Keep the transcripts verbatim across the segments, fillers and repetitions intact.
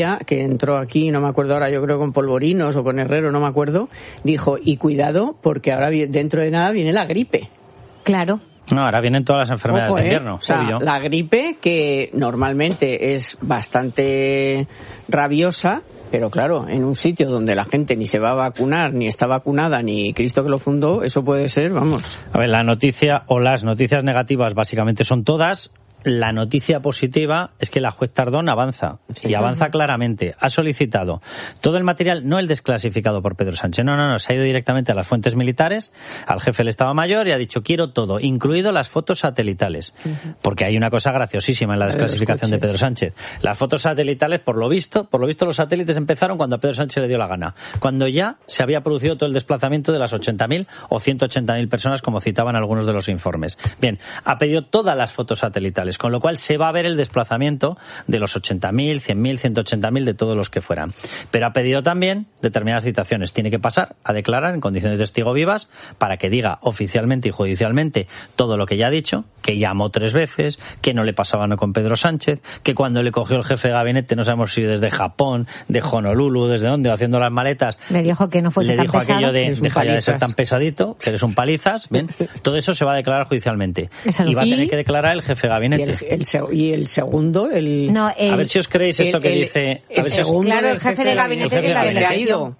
que entró aquí, no me acuerdo ahora, yo creo con Polvorinos o con Herrero, no me acuerdo, dijo, y cuidado, porque ahora dentro de nada viene la gripe. Claro. No, ahora vienen todas las enfermedades Ojo, de ¿eh? invierno. O sea, la gripe, que normalmente es bastante rabiosa, pero claro, en un sitio donde la gente ni se va a vacunar, ni está vacunada, ni Cristo que lo fundó, eso puede ser, vamos. A ver, la noticia o las noticias negativas básicamente son todas. La noticia positiva es que la juez Tardón avanza, sí, y avanza claramente. Ha solicitado todo el material, no el desclasificado por Pedro Sánchez, no, no, no, se ha ido directamente a las fuentes militares, al jefe del Estado Mayor, y ha dicho, quiero todo, incluido las fotos satelitales. Uh-huh. Porque hay una cosa graciosísima en la desclasificación de Pedro Sánchez. Las fotos satelitales, por lo visto, por lo visto los satélites empezaron cuando a Pedro Sánchez le dio la gana, cuando ya se había producido todo el desplazamiento de las ochenta mil o ciento ochenta mil personas, como citaban algunos de los informes. Bien, ha pedido todas las fotos satelitales, con lo cual se va a ver el desplazamiento de los ochenta mil, cien mil, ciento ochenta mil, de todos los que fueran. Pero ha pedido también determinadas citaciones. Tiene que pasar a declarar en condiciones de testigo vivas para que diga oficialmente y judicialmente todo lo que ya ha dicho, que llamó tres veces, que no le pasaba nada con Pedro Sánchez, que cuando le cogió el jefe de gabinete, no sabemos si desde Japón, de Honolulu, desde dónde, haciendo las maletas, le dijo que no fuese le tan dijo pesado. aquello de deja ya de ser palizas. tan pesadito, que eres un palizas. Bien, todo eso se va a declarar judicialmente. Y va a tener que declarar el jefe de gabinete. Y el, el, y el segundo, el... No, el, a ver si os creéis esto el, que el, dice... El, a ver si segundo, claro, el jefe de gabinete el jefe que la se ha ido.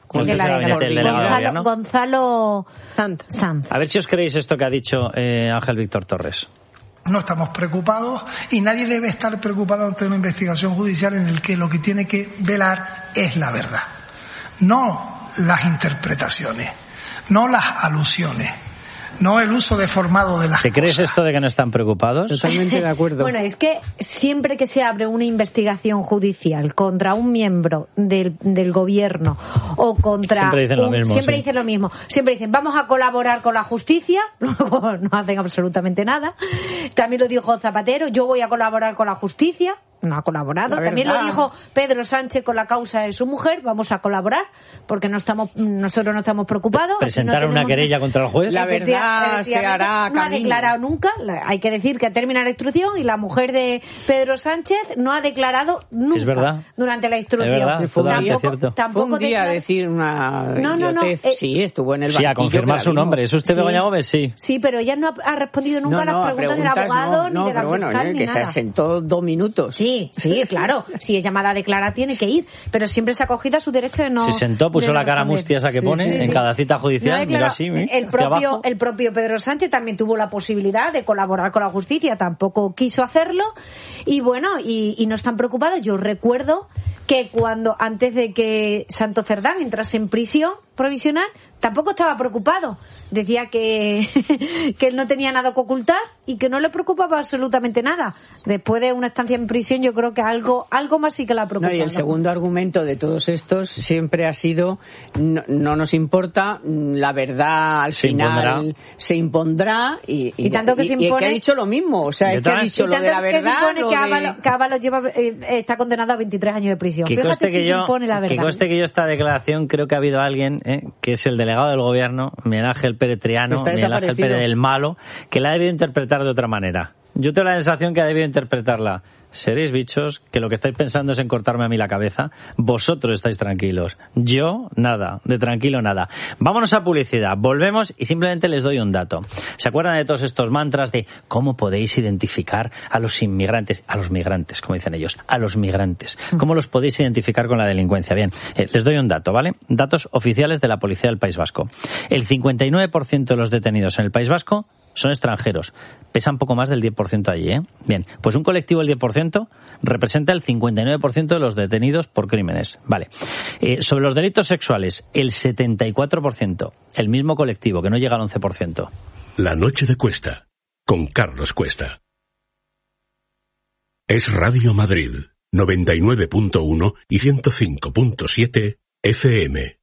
Gonzalo, Gonzalo Sanz. Sanz. A ver si os creéis esto que ha dicho eh, Ángel Víctor Torres. No estamos preocupados y nadie debe estar preocupado ante una investigación judicial en el que lo que tiene que velar es la verdad, no las interpretaciones, no las alusiones, no el uso deformado de las ¿Te crees cosas. esto de que no están preocupados? Totalmente de acuerdo. Bueno, es que siempre que se abre una investigación judicial contra un miembro del, del gobierno o contra... Siempre dicen un, lo mismo. Siempre sí. dicen lo mismo. Siempre dicen, vamos a colaborar con la justicia, luego no hacen absolutamente nada. También lo dijo Zapatero, yo voy a colaborar con la justicia. No ha colaborado. También lo dijo Pedro Sánchez con la causa de su mujer. Vamos a colaborar porque no estamos, nosotros no estamos preocupados. ¿Presentar no una querella contra el juez? La verdad se hará No ha camino. declarado nunca. Hay que decir que termina la instrucción y la mujer de Pedro Sánchez no ha declarado nunca es verdad. durante la instrucción. Es verdad, fue tampoco, es cierto. tampoco fue un día declara... a decir una no, no, no, eh, sí, estuvo en el sí, banquillo. a confirmar su nombre. ¿Es usted sí. Begoña Gómez? Sí. Sí, pero ella no ha respondido nunca no, no, a las preguntas, preguntas del abogado no, no, ni de la pero fiscal bueno, eh, ni que nada. se sentó dos minutos. Sí, sí, claro. Si es llamada a declarar tiene que ir, pero siempre se ha cogido a su derecho de no... Se sentó, puso no la cara responder. mustiosa que Sí, pone sí, en sí. cada cita judicial. No, Mira claro, así, ¿eh? el, Hacia propio, abajo. el propio Pedro Sánchez también tuvo la posibilidad de colaborar con la justicia, tampoco quiso hacerlo, y bueno, y, y no están preocupados. Yo recuerdo que cuando, antes de que Santos Cerdán entrase en prisión provisional, tampoco estaba preocupado. Decía que, que él no tenía nada que ocultar y que no le preocupaba absolutamente nada. Después de una estancia en prisión, yo creo que algo algo más sí que la preocupa. No, y el segundo argumento de todos estos siempre ha sido no, no nos importa, la verdad al se final impondrá. se impondrá y, y, y tanto que y, se y impone, que ha dicho lo mismo, o sea, es que ha dicho y lo de la tanto que verdad. se impone lo que de... Ábalos, que Ábalos lleva, eh, está condenado a veintitrés años de prisión. Que Fíjate conste si que se yo, impone la verdad. que conste que yo esta declaración creo que ha habido alguien, eh, que es el delegado del gobierno, Miguel Ángel Pérez Triano, Está Miguel Ángel Pérez del Malo, que la ha debido interpretar de otra manera. Yo tengo la sensación que ha debido interpretarla. Seréis bichos, que lo que estáis pensando es en cortarme a mí la cabeza. Vosotros estáis tranquilos. Yo, nada. De tranquilo, nada. Vámonos a publicidad. Volvemos y simplemente les doy un dato. ¿Se acuerdan de todos estos mantras de cómo podéis identificar a los inmigrantes? A los migrantes, como dicen ellos. A los migrantes. ¿Cómo los podéis identificar con la delincuencia? Bien, eh, les doy un dato, ¿vale? Datos oficiales de la Policía del País Vasco. El cincuenta y nueve por ciento de los detenidos en el País Vasco son extranjeros. Pesan poco más del diez por ciento allí, ¿eh? Bien, pues un colectivo del diez por ciento representa el cincuenta y nueve por ciento de los detenidos por crímenes. Vale. Eh, sobre los delitos sexuales, el setenta y cuatro por ciento. El mismo colectivo, que no llega al once por ciento. La noche de Cuesta, con Carlos Cuesta. Es Radio Madrid, noventa y nueve punto uno y ciento cinco punto siete F M.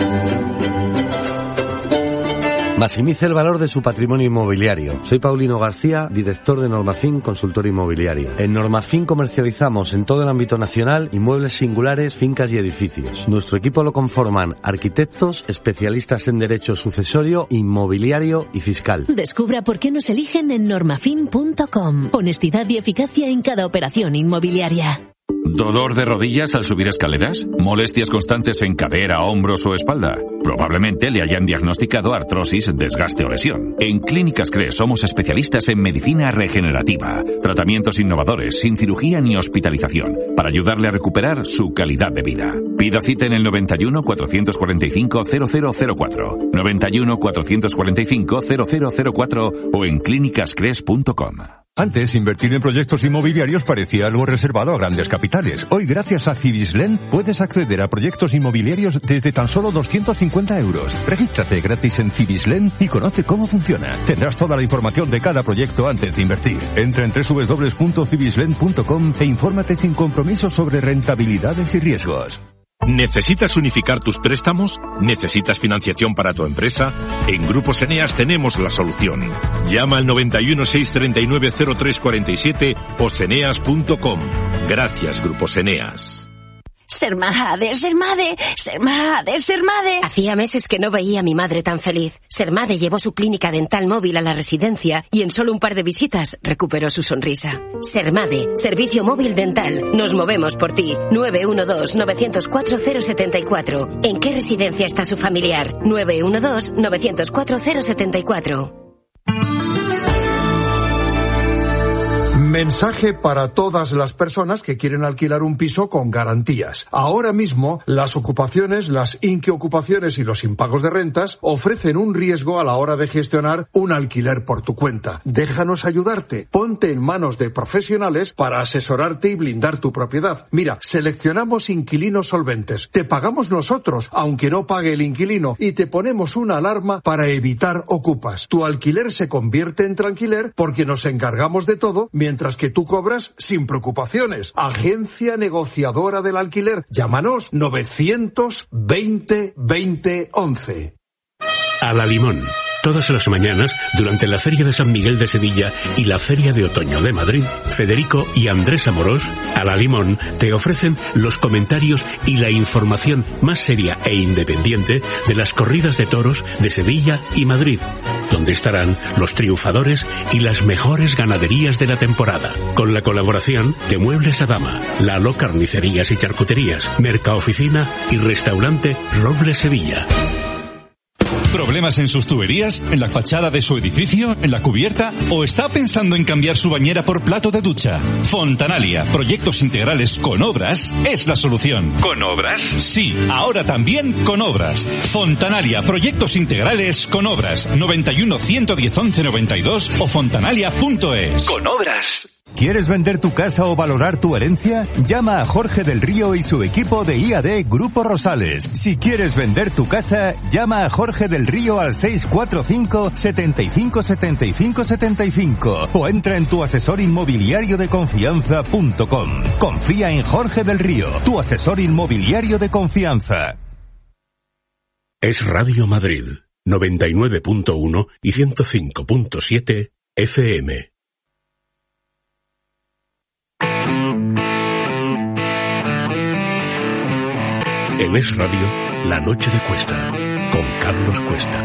Maximice el valor de su patrimonio inmobiliario. Soy Paulino García, director de Normafin Consultora Inmobiliaria. En Normafin comercializamos en todo el ámbito nacional inmuebles singulares, fincas y edificios. Nuestro equipo lo conforman arquitectos, especialistas en derecho sucesorio, inmobiliario y fiscal. Descubra por qué nos eligen en normafin punto com. Honestidad y eficacia en cada operación inmobiliaria. ¿Dolor de rodillas al subir escaleras? ¿Molestias constantes en cadera, hombros o espalda? Probablemente le hayan diagnosticado artrosis, desgaste o lesión. En Clínicas Cres somos especialistas en medicina regenerativa, tratamientos innovadores, sin cirugía ni hospitalización, para ayudarle a recuperar su calidad de vida. Pida cita en el noventa y uno, cuatrocientos cuarenta y cinco, cero cero cero cuatro, noventa y uno, cuatrocientos cuarenta y cinco, cero cero cero cuatro o en clínicas cres punto com. Antes, invertir en proyectos inmobiliarios parecía algo reservado a grandes capitales. Hoy, gracias a Cibislen, puedes acceder a proyectos inmobiliarios desde tan solo doscientos cincuenta euros. Regístrate gratis en Cibislen y conoce cómo funciona. Tendrás toda la información de cada proyecto antes de invertir. Entra en doble u doble u doble u punto cibislen punto com e infórmate sin compromiso sobre rentabilidades y riesgos. ¿Necesitas unificar tus préstamos? ¿Necesitas financiación para tu empresa? En Grupos Eneas tenemos la solución. Llama al noventa y uno, seiscientos treinta y nueve, cero tres cuarenta y siete o seneas punto com. Gracias, Grupos Eneas. Sermade, Sermade, Sermade, Sermade. Hacía meses que no veía a mi madre tan feliz. Sermade llevó su clínica dental móvil a la residencia y en solo un par de visitas recuperó su sonrisa. Sermade, servicio móvil dental. Nos movemos por ti. nueve uno dos, nueve cero cuatro, cero siete cuatro. ¿En qué residencia está su familiar? nueve uno dos, nueve cero cuatro, cero siete cuatro. Mensaje para todas las personas que quieren alquilar un piso con garantías. Ahora mismo, las ocupaciones, las inquiocupaciones y los impagos de rentas ofrecen un riesgo a la hora de gestionar un alquiler por tu cuenta. Déjanos ayudarte. Ponte en manos de profesionales para asesorarte y blindar tu propiedad. Mira, seleccionamos inquilinos solventes. Te pagamos nosotros, aunque no pague el inquilino, y te ponemos una alarma para evitar ocupas. Tu alquiler se convierte en tranquiler porque nos encargamos de todo, mientras que tú cobras sin preocupaciones. Agencia negociadora del alquiler. Llámanos novecientos veinte, veinte, once. A la Limón. Todas las mañanas, durante la Feria de San Miguel de Sevilla y la Feria de Otoño de Madrid, Federico y Andrés Amorós, a la Limón, te ofrecen los comentarios y la información más seria e independiente de las corridas de toros de Sevilla y Madrid, donde estarán los triunfadores y las mejores ganaderías de la temporada, con la colaboración de Muebles Adama, Lalo Carnicerías y Charcuterías, Mercaoficina y Restaurante Robles Sevilla. ¿Problemas en sus tuberías? ¿En la fachada de su edificio? ¿En la cubierta? ¿O está pensando en cambiar su bañera por plato de ducha? Fontanalia, proyectos integrales con obras, es la solución. ¿Con obras? Sí, ahora también con obras. Fontanalia, proyectos integrales con obras. noventa y uno, ciento diez, once, noventa y dos o fontanalia punto es. Con obras. ¿Quieres vender tu casa o valorar tu herencia? Llama a Jorge del Río y su equipo de I A D Grupo Rosales. Si quieres vender tu casa, llama a Jorge del Río al seis cuatro cinco, setenta y cinco, setenta y cinco, setenta y cinco o entra en tu asesor inmobiliario de confianza punto com. Confía en Jorge del Río, tu asesor inmobiliario de confianza. Es Radio Madrid, noventa y nueve punto uno y ciento cinco punto siete F M. En Es Radio, La Noche de Cuesta, con Carlos Cuesta.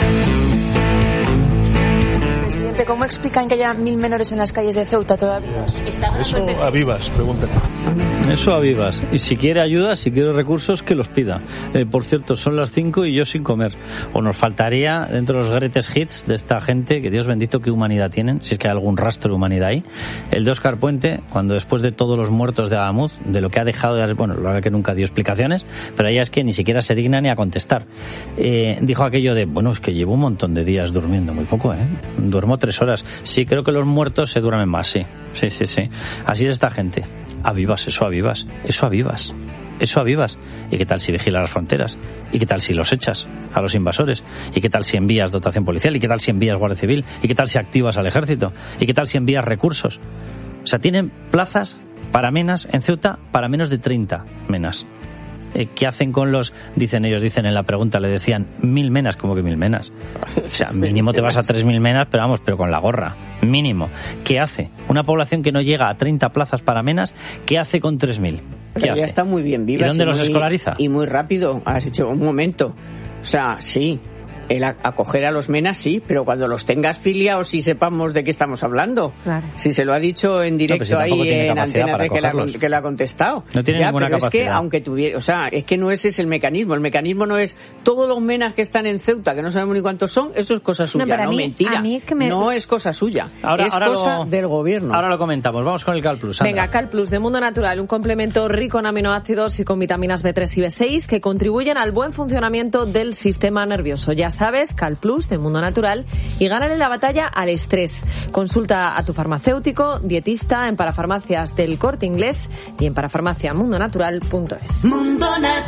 Presidente, ¿cómo explican que haya mil menores en las calles de Ceuta todavía? Eso a Vivas, pregúntenle. Eso a Vivas. Y si quiere ayuda, si quiere recursos, que los pida. Eh, por cierto, son las cinco y yo sin comer. O nos faltaría, dentro de los greatest hits de esta gente, que Dios bendito qué humanidad tienen, si es que hay algún rastro de humanidad ahí, el de Óscar Puente, cuando después de todos los muertos de Ahamuz, de lo que ha dejado de... Bueno, la verdad que nunca dio explicaciones, pero ella es que ni siquiera se digna ni a contestar. Eh, dijo aquello de, bueno, es que llevo un montón de días durmiendo, muy poco, ¿eh? Duermo tres horas. Sí, creo que los muertos se duermen más, sí. Sí, sí, sí. Así es esta gente. A Vivas, eso a Vivas. Eso a Vivas. Eso a Vivas. ¿Y qué tal si vigilas las fronteras? ¿Y qué tal si los echas a los invasores? ¿Y qué tal si envías dotación policial? ¿Y qué tal si envías Guardia Civil? ¿Y qué tal si activas al ejército? ¿Y qué tal si envías recursos? O sea, tienen plazas para menas en Ceuta para menos de treinta menas. Eh, ¿Qué hacen con los, dicen ellos, dicen en la pregunta, le decían mil menas, como que mil menas? O sea, mínimo te vas a tres mil menas, pero vamos, pero con la gorra, mínimo. ¿Qué hace? Una población que no llega a treinta plazas para menas, ¿qué hace con tres mil? Pero ya está muy bien Vivas. ¿Y dónde y los muy, escolariza? Y muy rápido, has hecho un momento. O sea, sí, el acoger a los MENA sí, pero cuando los tengas filiados y sepamos de qué estamos hablando. Claro. Si se lo ha dicho en directo no, si ahí en Antena tres que la, que la ha contestado. No tiene ya, ninguna pero capacidad. Es que aunque tuviera, o sea, es que no ese es el mecanismo. El mecanismo no es todos los MENA que están en Ceuta, que no sabemos ni cuántos son, eso es cosa suya. No, no mí, mentira. A mí es que me... No es cosa suya. Ahora, es ahora cosa lo, del gobierno. Ahora lo comentamos. Vamos con el Cal Plus. Sandra. Venga, Cal Plus de Mundo Natural, un complemento rico en aminoácidos y con vitaminas B tres y B seis que contribuyen al buen funcionamiento del sistema nervioso. Ya sabes, Cal Plus de Mundo Natural y gánale la batalla al estrés. Consulta a tu farmacéutico, dietista en parafarmacias del Corte Inglés y en parafarmacia mundo natural punto es. Mundo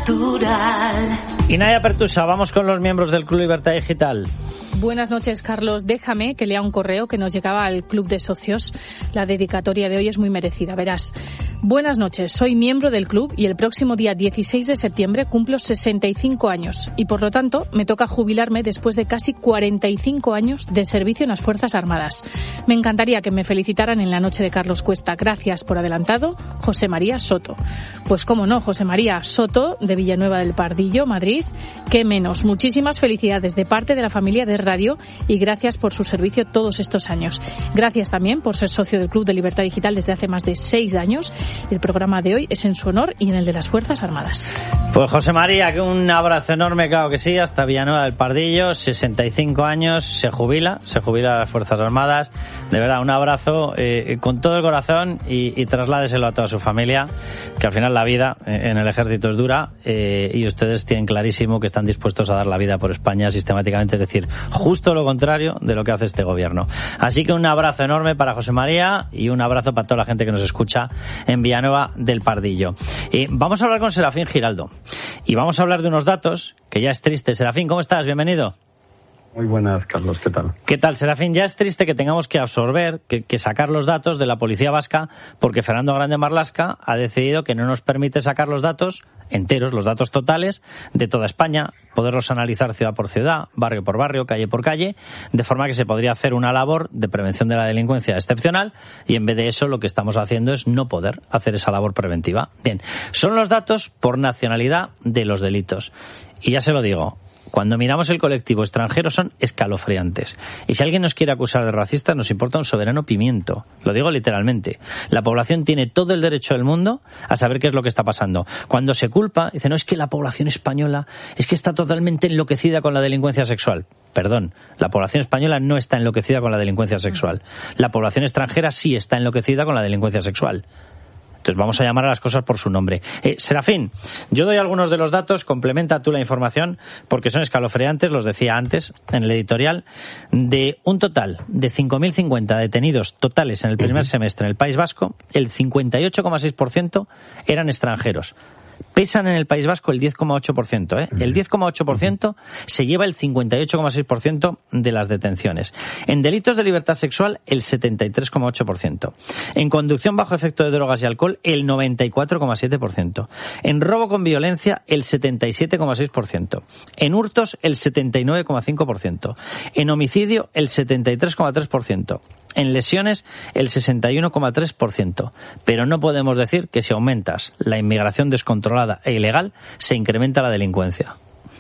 Natural. Y Nadia Pertusa, vamos con los miembros del Club Libertad Digital. Buenas noches, Carlos. Déjame que lea un correo que nos llegaba al Club de Socios. La dedicatoria de hoy es muy merecida, verás. Buenas noches, soy miembro del club y el próximo día dieciséis de septiembre cumplo sesenta y cinco años y por lo tanto me toca jubilarme después de casi cuarenta y cinco años de servicio en las Fuerzas Armadas. Me encantaría que me felicitaran en la noche de Carlos Cuesta. Gracias por adelantado, José María Soto. Pues cómo no, José María Soto, de Villanueva del Pardillo, Madrid. Qué menos. Muchísimas felicidades de parte de la familia de Radio y gracias por su servicio todos estos años. Gracias también por ser socio del Club de Libertad Digital desde hace más de seis años. El programa de hoy es en su honor y en el de las Fuerzas Armadas. Pues José María, que un abrazo enorme, claro que sí, hasta Villanueva del Pardillo, sesenta y cinco años, se jubila, se jubila a las Fuerzas Armadas. De verdad, un abrazo eh, con todo el corazón y, y trasládeselo a toda su familia, que al final la vida en el ejército es dura eh, y ustedes tienen clarísimo que están dispuestos a dar la vida por España sistemáticamente, es decir, justo lo contrario de lo que hace este gobierno. Así que un abrazo enorme para José María y un abrazo para toda la gente que nos escucha en Villanueva del Pardillo. Y vamos a hablar con Serafín Giraldo y vamos a hablar de unos datos que ya es triste. Serafín, ¿cómo estás? Bienvenido. Muy buenas, Carlos, ¿qué tal? ¿Qué tal, Serafín? Ya es triste que tengamos que absorber, que, que sacar los datos de la Policía Vasca, porque Fernando Grande Marlaska ha decidido que no nos permite sacar los datos enteros, los datos totales de toda España, poderlos analizar ciudad por ciudad, barrio por barrio, calle por calle, de forma que se podría hacer una labor de prevención de la delincuencia excepcional y en vez de eso lo que estamos haciendo es no poder hacer esa labor preventiva. Bien, son los datos por nacionalidad de los delitos. Y ya se lo digo, cuando miramos el colectivo extranjero son escalofriantes. Y si alguien nos quiere acusar de racistas, nos importa un soberano pimiento. Lo digo literalmente. La población tiene todo el derecho del mundo a saber qué es lo que está pasando. Cuando se culpa, dice, no, es que la población española es que está totalmente enloquecida con la delincuencia sexual. Perdón, la población española no está enloquecida con la delincuencia sexual. La población extranjera sí está enloquecida con la delincuencia sexual. Entonces vamos a llamar a las cosas por su nombre. Eh, Serafín, yo doy algunos de los datos, complementa tú la información, porque son escalofriantes, los decía antes en el editorial, de un total de cinco mil cincuenta detenidos totales en el primer semestre en el País Vasco, el cincuenta y ocho coma seis por ciento eran extranjeros. Pesan en el País Vasco el diez coma ocho por ciento. ¿eh? El diez coma ocho por ciento se lleva el cincuenta y ocho coma seis por ciento de las detenciones. En delitos de libertad sexual, el setenta y tres coma ocho por ciento. En conducción bajo efecto de drogas y alcohol, el noventa y cuatro coma siete por ciento. En robo con violencia, el setenta y siete coma seis por ciento. En hurtos, el setenta y nueve coma cinco por ciento. En homicidio, el setenta y tres coma tres por ciento. En lesiones, el sesenta y uno coma tres por ciento. Pero no podemos decir que si aumentas la inmigración descontrolada e ilegal, se incrementa la delincuencia.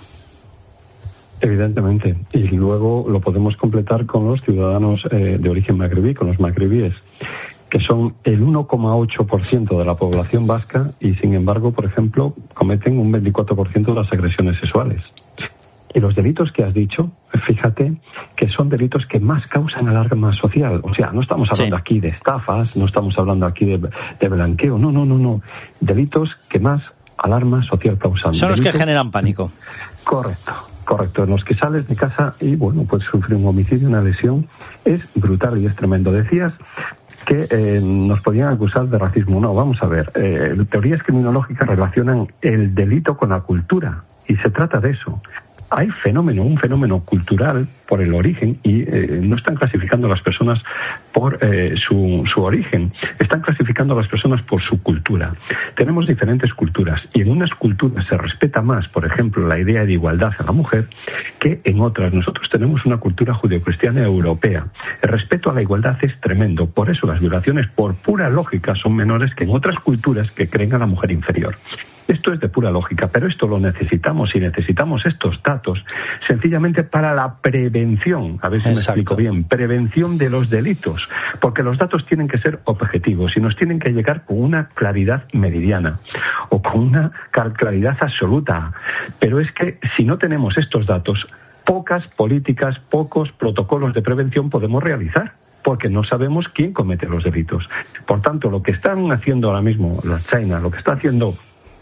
Evidentemente. Y luego lo podemos completar con los ciudadanos eh, de origen magrebí, con los magrebíes, que son el uno coma ocho por ciento de la población vasca y, sin embargo, por ejemplo, cometen un veinticuatro por ciento de las agresiones sexuales. Y los delitos que has dicho, fíjate que son delitos que más causan alarma social. O sea, no estamos hablando sí. aquí de estafas, no estamos hablando aquí de, de blanqueo, no, no, no, no. Delitos que más alarma social causan. Son delitos los que generan pánico. Correcto, correcto. En los que sales de casa y, bueno, pues sufrir un homicidio, una lesión, es brutal y es tremendo. Decías que eh, nos podían acusar de racismo. No, vamos a ver. Eh, teorías criminológicas relacionan el delito con la cultura y se trata de eso. Hay fenómeno, un fenómeno cultural por el origen y eh, no están clasificando a las personas por eh, su, su origen, están clasificando a las personas por su cultura. Tenemos diferentes culturas y en unas culturas se respeta más, por ejemplo, la idea de igualdad a la mujer que en otras. Nosotros tenemos una cultura judeocristiana europea. El respeto a la igualdad es tremendo, por eso las violaciones por pura lógica son menores que en otras culturas que creen a la mujer inferior. Esto es de pura lógica, pero esto lo necesitamos y necesitamos estos datos sencillamente para la prevención, a ver si Exacto. me explico bien, prevención de los delitos, porque los datos tienen que ser objetivos y nos tienen que llegar con una claridad meridiana o con una claridad absoluta. Pero es que si no tenemos estos datos, pocas políticas, pocos protocolos de prevención podemos realizar, porque no sabemos quién comete los delitos. Por tanto, lo que están haciendo ahora mismo la China, lo que está haciendo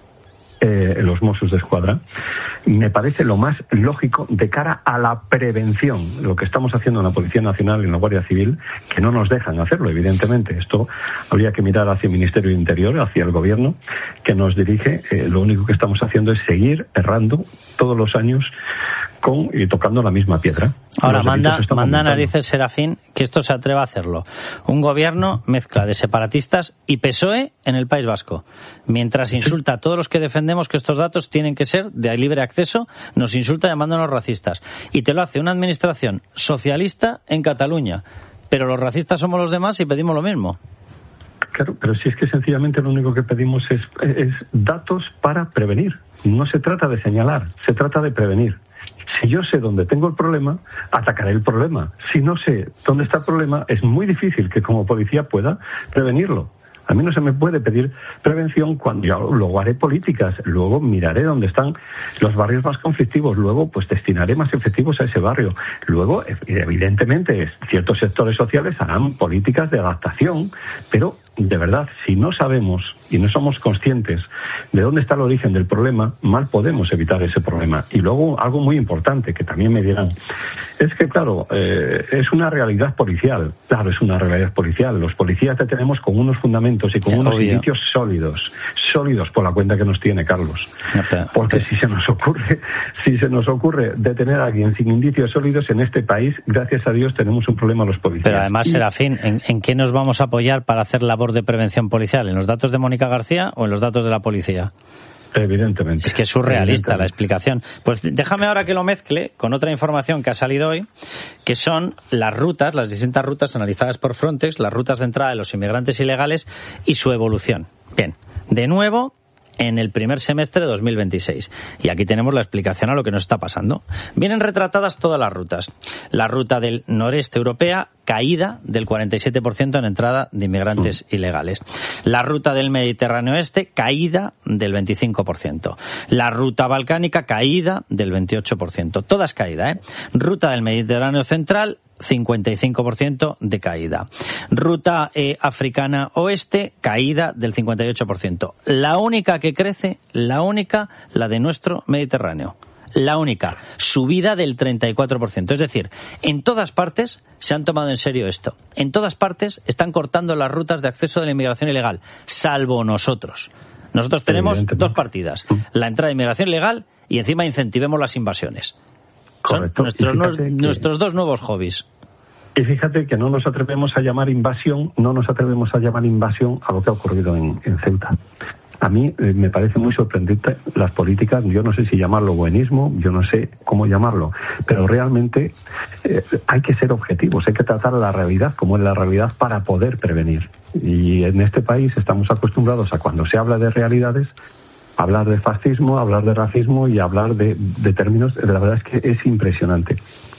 Eh, los Mossos de Escuadra, me parece lo más lógico de cara a la prevención. Lo que estamos haciendo en la Policía Nacional y en la Guardia Civil, que no nos dejan hacerlo, evidentemente. Esto habría que mirar hacia el Ministerio de Interior, hacia el Gobierno, que nos dirige. Eh, lo único que estamos haciendo es seguir errando todos los años con y tocando la misma piedra. Ahora, manda, manda narices, Serafín, que esto se atreva a hacerlo. Un gobierno mezcla de separatistas y P S O E en el País Vasco. Mientras insulta a todos los que defendemos que estos datos tienen que ser de libre acceso, nos insulta llamándonos racistas. Y te lo hace una administración socialista en Cataluña. Pero los racistas somos los demás y pedimos lo mismo. Claro, pero si es que sencillamente lo único que pedimos es, es datos para prevenir. No se trata de señalar, se trata de prevenir. Si yo sé dónde tengo el problema, atacaré el problema. Si no sé dónde está el problema, es muy difícil que como policía pueda prevenirlo. A mí no se me puede pedir prevención cuando yo luego haré políticas, luego miraré dónde están los barrios más conflictivos, luego pues destinaré más efectivos a ese barrio. Luego, evidentemente, ciertos sectores sociales harán políticas de adaptación, pero de verdad, si no sabemos y no somos conscientes de dónde está el origen del problema, mal podemos evitar ese problema. Y luego, algo muy importante que también me dirán, es que, claro, eh, es una realidad policial. Claro, es una realidad policial. Los policías te tenemos con unos fundamentos y con unos Obvio. indicios sólidos, sólidos por la cuenta que nos tiene Carlos. Porque si se nos ocurre, si se nos ocurre detener a alguien sin indicios sólidos en este país, gracias a Dios tenemos un problema los policías. Pero además, Serafín, ¿en, en qué nos vamos a apoyar para hacer labor de prevención policial? ¿En los datos de Mónica García o en los datos de la policía? Evidentemente. Es que es surrealista la explicación. Pues déjame ahora que lo mezcle con otra información que ha salido hoy, que son las rutas, las distintas rutas analizadas por Frontex, las rutas de entrada de los inmigrantes ilegales y su evolución. Bien, de nuevo, en el primer semestre de dos mil veintiséis. Y aquí tenemos la explicación a lo que nos está pasando. Vienen retratadas todas las rutas. La ruta del noreste europea, caída del cuarenta y siete por ciento en entrada de inmigrantes mm. ilegales. La ruta del Mediterráneo Este, caída del veinticinco por ciento. La ruta balcánica, caída del veintiocho por ciento. Todas caída, ¿eh? Ruta del Mediterráneo Central, cincuenta y cinco por ciento de caída. Ruta eh, africana oeste, caída del cincuenta y ocho por ciento. La única que crece, la única, la de nuestro Mediterráneo. La única, subida del treinta y cuatro por ciento. Es decir, en todas partes se han tomado en serio esto. En todas partes están cortando las rutas de acceso de la inmigración ilegal, salvo nosotros. Nosotros tenemos dos partidas, la entrada de inmigración ilegal y encima incentivemos las invasiones. Correcto. Son nuestros, que... nuestros dos nuevos hobbies. Y fíjate que no nos atrevemos a llamar invasión, no nos atrevemos a llamar invasión a lo que ha ocurrido en, en Ceuta. A mí eh, me parece muy sorprendente las políticas, yo no sé si llamarlo buenismo, yo no sé cómo llamarlo, pero realmente eh, hay que ser objetivos, hay que tratar la realidad como es la realidad para poder prevenir. Y en este país estamos acostumbrados a cuando se habla de realidades, hablar de fascismo, hablar de racismo y hablar de, de términos, la verdad es que es impresionante.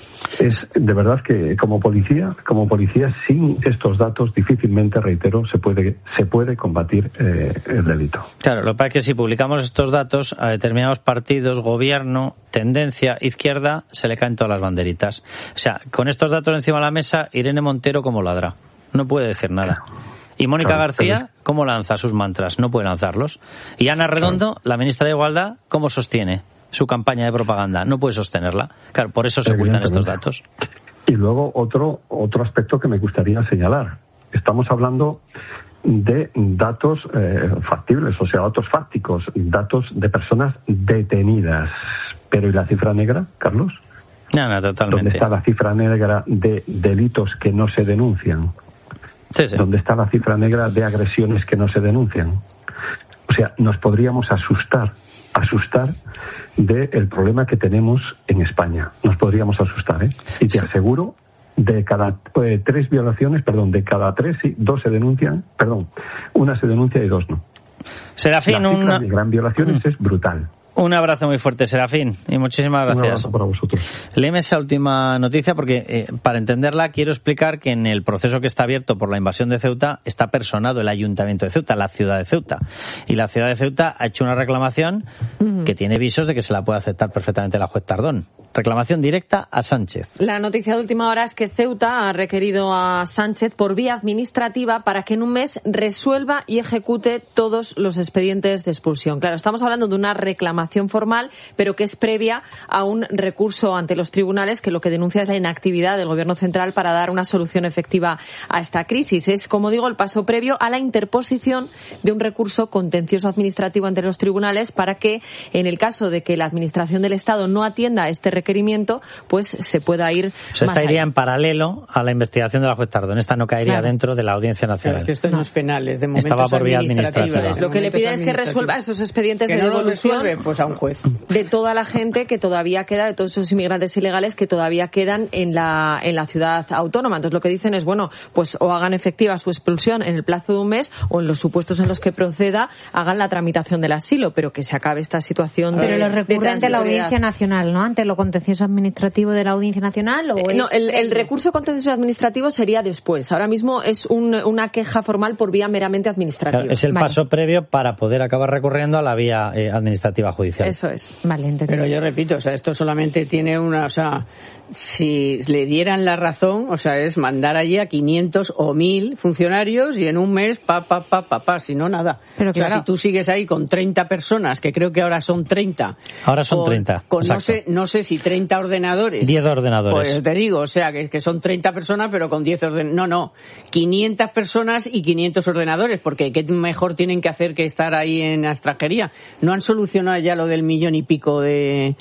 Es de verdad que como policía, como policía sin estos datos difícilmente, reitero, se puede se puede combatir eh, el delito. Claro, lo que pasa es que si publicamos estos datos a determinados partidos, gobierno, tendencia, izquierda, se le caen todas las banderitas. O sea, con estos datos encima de la mesa, Irene Montero como ladra, no puede decir nada. Y Mónica claro, García, pero... ¿cómo lanza sus mantras? No puede lanzarlos. Y Ana Redondo, claro. la ministra de Igualdad, ¿cómo sostiene su campaña de propaganda? No puede sostenerla. Claro, por eso se ocultan estos datos. Y luego otro otro aspecto que me gustaría señalar. Estamos hablando de datos eh, factibles, o sea, datos fácticos, datos de personas detenidas. Pero ¿y la cifra negra, Carlos? No, no, totalmente. Donde está la cifra negra de delitos que no se denuncian. Sí, sí. Donde está la cifra negra de agresiones que no se denuncian. O sea, nos podríamos asustar, asustar del problema que tenemos en España. Nos podríamos asustar, ¿eh? Y te sí. aseguro, de cada eh, tres violaciones, perdón, de cada tres, sí, dos se denuncian, perdón, una se denuncia y dos no. Serafín, la cifra una... de gran violaciones mm. es brutal. Un abrazo muy fuerte, Serafín, y muchísimas gracias. Un abrazo para vosotros. Léeme esa última noticia porque, eh, para entenderla, quiero explicar que en el proceso que está abierto por la invasión de Ceuta está personado el Ayuntamiento de Ceuta, la ciudad de Ceuta. Y la ciudad de Ceuta ha hecho una reclamación uh-huh. que tiene visos de que se la puede aceptar perfectamente la juez Tardón. Reclamación directa a Sánchez. La noticia de última hora es que Ceuta ha requerido a Sánchez por vía administrativa para que en un mes resuelva y ejecute todos los expedientes de expulsión. Claro, estamos hablando de una reclamación formal, pero que es previa a un recurso ante los tribunales que lo que denuncia es la inactividad del Gobierno central para dar una solución efectiva a esta crisis. Es, como digo, el paso previo a la interposición de un recurso contencioso administrativo ante los tribunales para que, en el caso de que la Administración del Estado no atienda este requerimiento, pues se pueda ir o sea, más esta iría allá. En paralelo a la investigación de la juez Tardón. Esta no caería claro. dentro de la Audiencia Nacional. Claro, es que esto no es penal, es de momentos Esta va por vía administrativa. Lo que le pide es que resuelva esos expedientes que de no devolución. Lo resuelve, pues a un juez. De toda la gente que todavía queda, de todos esos inmigrantes ilegales que todavía quedan en la en la ciudad autónoma. Entonces lo que dicen es, bueno, pues o hagan efectiva su expulsión en el plazo de un mes o en los supuestos en los que proceda hagan la tramitación del asilo, pero que se acabe esta situación pero de Pero lo recurre ante la transitoriedad. Audiencia Nacional, ¿no? Ante lo contencioso administrativo de la Audiencia Nacional. ¿O Eh, es no, el, el previo? recurso contencioso administrativo sería después. Ahora mismo es un, una queja formal por vía meramente administrativa. Claro, es el Vale. paso previo para poder acabar recurriendo a la vía eh, administrativa judicial. Eso es. Vale, entendido. Pero yo repito, o sea, esto solamente tiene una, o sea, si le dieran la razón, o sea, es mandar allí a quinientos o mil funcionarios y en un mes, pa, pa, pa, pa, pa, si no, nada. Pero o sea, claro. si tú sigues ahí con treinta personas, que creo que ahora son treinta. Ahora son con, treinta. Con no exacto. sé, no sé si treinta ordenadores. diez ordenadores. Pues te digo, o sea, que, que son treinta personas, pero con diez ordenadores. No, no, quinientas personas y quinientos ordenadores, porque qué mejor tienen que hacer que estar ahí en la extranjería. ¿No han solucionado ya lo del millón y pico de,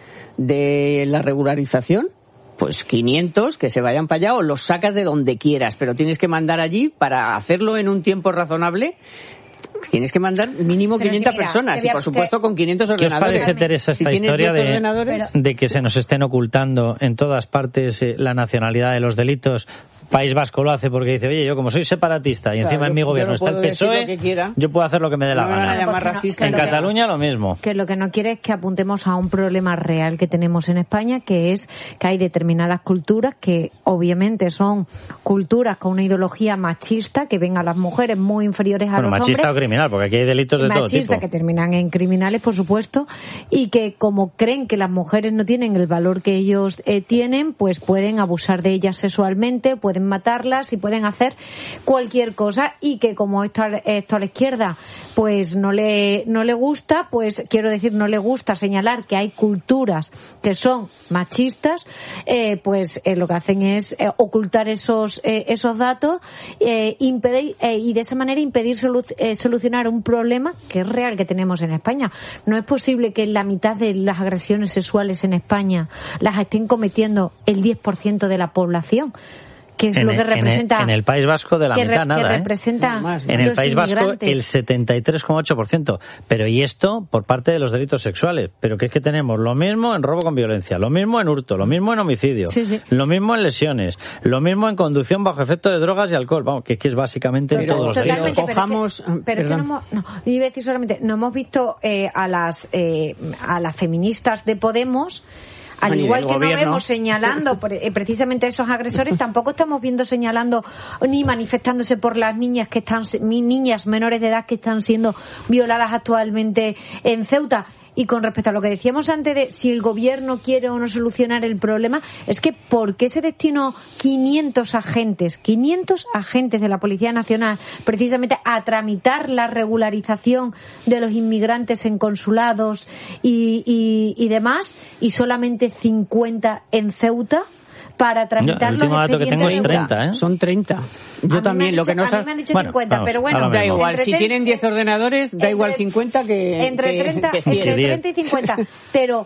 de la regularización? Pues quinientos, que se vayan para allá o los sacas de donde quieras, pero tienes que mandar allí para hacerlo en un tiempo razonable. Tienes que mandar mínimo Pero quinientas sí, mira, personas te voy a- y por supuesto con quinientos ¿Qué os ordenadores. parece, Teresa, esta Si tienes historia diez de, ordenadores, de que se nos estén ocultando en todas partes eh, la nacionalidad de los delitos? País Vasco lo hace porque dice, oye, yo como soy separatista y Claro, encima en yo- mi yo gobierno no está el puedo decir P S O E, lo que quiera. yo puedo hacer lo que me dé la No me van a gana. llamar Porque no- racista. En que lo- Cataluña lo mismo. Que lo que no quiere es que apuntemos a un problema real que tenemos en España, que es que hay determinadas culturas que obviamente son culturas con una ideología machista, que ven a las mujeres muy inferiores a Bueno, los machista hombres. o criminal, porque aquí hay delitos de todo Machista, tipo. que terminan en criminales, por supuesto, y que como creen que las mujeres no tienen el valor que ellos eh, tienen, pues pueden abusar de ellas sexualmente, pueden matarlas y pueden hacer cualquier cosa, y que como esto, a- esto a la izquierda pues no le no le gusta, pues quiero decir, no le gusta señalar que hay culturas que son machistas, eh, pues eh, lo que hacen es eh, ocultar esos eh, esos datos eh, impedir, eh, y de esa manera impedir solu- eh, solucionar un problema que es real que tenemos en España. No es posible que la mitad de las agresiones sexuales en España las estén cometiendo el diez por ciento de la población, que es En lo que el- en el- representa en el País Vasco de la que, re- mitad nada, que ¿eh? representa En el los País Vasco inmigrantes. el setenta y tres coma ocho por ciento. Pero y esto por parte de los delitos sexuales. Pero que es que tenemos lo mismo en robo con violencia, lo mismo en hurto, lo mismo en homicidio, Sí, sí. lo mismo en lesiones, lo mismo en conducción bajo efecto de drogas y alcohol. Vamos, que es que es básicamente en Total- todos los totalmente, delitos. pero es que- Cojamos- pero es que perdón. no hemos, no, yo iba a decir solamente, no hemos visto eh, a las eh, a las feministas de Podemos, al Ni del igual que no gobierno. vemos señalando pre- eh, precisamente a esos agresores, tampoco estamos viendo señalando ni manifestándose por las niñas que están, mi- niñas menores de edad que están siendo violadas actualmente en Ceuta. Y con respecto a lo que decíamos antes de si el gobierno quiere o no solucionar el problema, es que ¿por qué se destinó quinientos agentes, quinientos agentes de la Policía Nacional precisamente a tramitar la regularización de los inmigrantes en consulados y, y, y demás, y solamente cincuenta en Ceuta para tramitar el los último dato que tengo es expedientes? treinta, ¿eh? Son treinta. A Yo mí también, me han lo que dicho- no a sa- mí me han dicho Bueno, cincuenta, vamos, pero bueno, ahora Da mismo. igual, entre si tre- tienen diez ordenadores, da entre- igual cincuenta que entre que- treinta, que cien. entre treinta y cincuenta, pero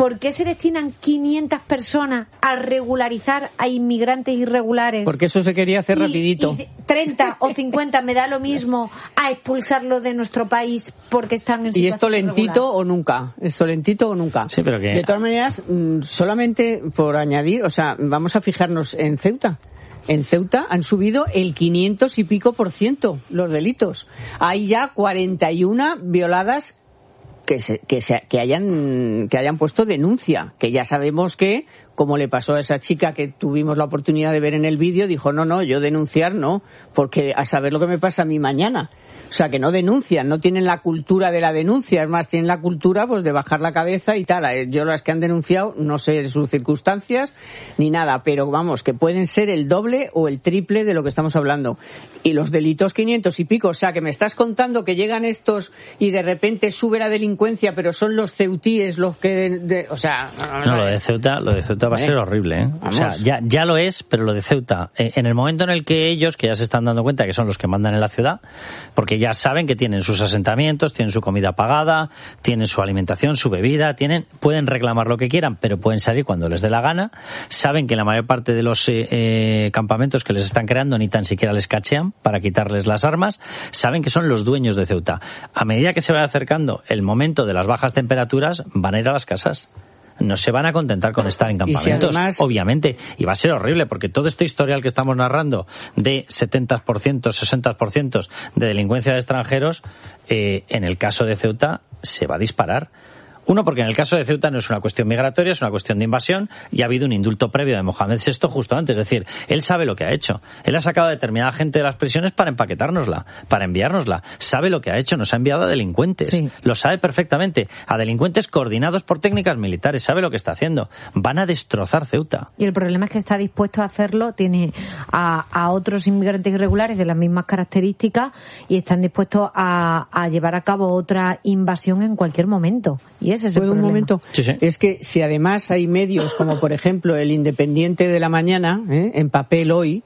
¿por qué se destinan quinientas personas a regularizar a inmigrantes irregulares? Porque eso se quería hacer y, rapidito. Y treinta o cincuenta, me da lo mismo, a expulsarlos de nuestro país porque están en situación. ¿Y esto lentito irregular? o nunca? ¿Esto lentito o nunca? Sí, pero que... De todas maneras, solamente por añadir, o sea, vamos a fijarnos en Ceuta. En Ceuta han subido el quinientos y pico por ciento los delitos. Hay ya cuarenta y una violadas que se, que se, que hayan que hayan puesto denuncia, que ya sabemos que, como le pasó a esa chica que tuvimos la oportunidad de ver en el vídeo, dijo no, no, yo denunciar no, porque a saber lo que me pasa a mí mañana. O sea, que no denuncian, no tienen la cultura de la denuncia, es más, tienen la cultura pues de bajar la cabeza y tal. Yo las que han denunciado, no sé sus circunstancias ni nada, pero vamos, que pueden ser el doble o el triple de lo que estamos hablando. Y los delitos quinientos y pico, o sea, que me estás contando que llegan estos y de repente sube la delincuencia, pero son los ceutíes los que, de, de, o sea... No, lo de Ceuta, lo de Ceuta va a ser horrible, ¿eh? O sea, ya, ya lo es, pero lo de Ceuta, eh, en el momento en el que ellos, que ya se están dando cuenta que son los que mandan en la ciudad, porque ya saben que tienen sus asentamientos, tienen su comida pagada, tienen su alimentación, su bebida, tienen, pueden reclamar lo que quieran, pero pueden salir cuando les dé la gana, saben que la mayor parte de los eh, eh, campamentos que les están creando ni tan siquiera les cachean para quitarles las armas, saben que son los dueños de Ceuta. A medida que se va acercando el momento de las bajas temperaturas, van a ir a las casas. No se van a contentar con estar en campamentos, si además... obviamente, y va a ser horrible porque todo este historial que estamos narrando de setenta por ciento, sesenta por ciento de delincuencia de extranjeros, eh, en el caso de Ceuta se va a disparar. Uno, porque en el caso de Ceuta no es una cuestión migratoria, es una cuestión de invasión y ha habido un indulto previo de Mohamed sexto justo antes. Es decir, él sabe lo que ha hecho. Él ha sacado a determinada gente de las prisiones para empaquetárnosla, para enviárnosla. Sabe lo que ha hecho, nos ha enviado a delincuentes. Sí. Lo sabe perfectamente. A delincuentes coordinados por técnicas militares. Sabe lo que está haciendo. Van a destrozar Ceuta. Y el problema es que está dispuesto a hacerlo. Tiene a, a otros inmigrantes irregulares de las mismas características y están dispuestos a, a llevar a cabo otra invasión en cualquier momento. Y ese es el problema. Un momento. Sí, sí. Es que si además hay medios como por ejemplo el Independiente de la Mañana, ¿eh? en papel hoy,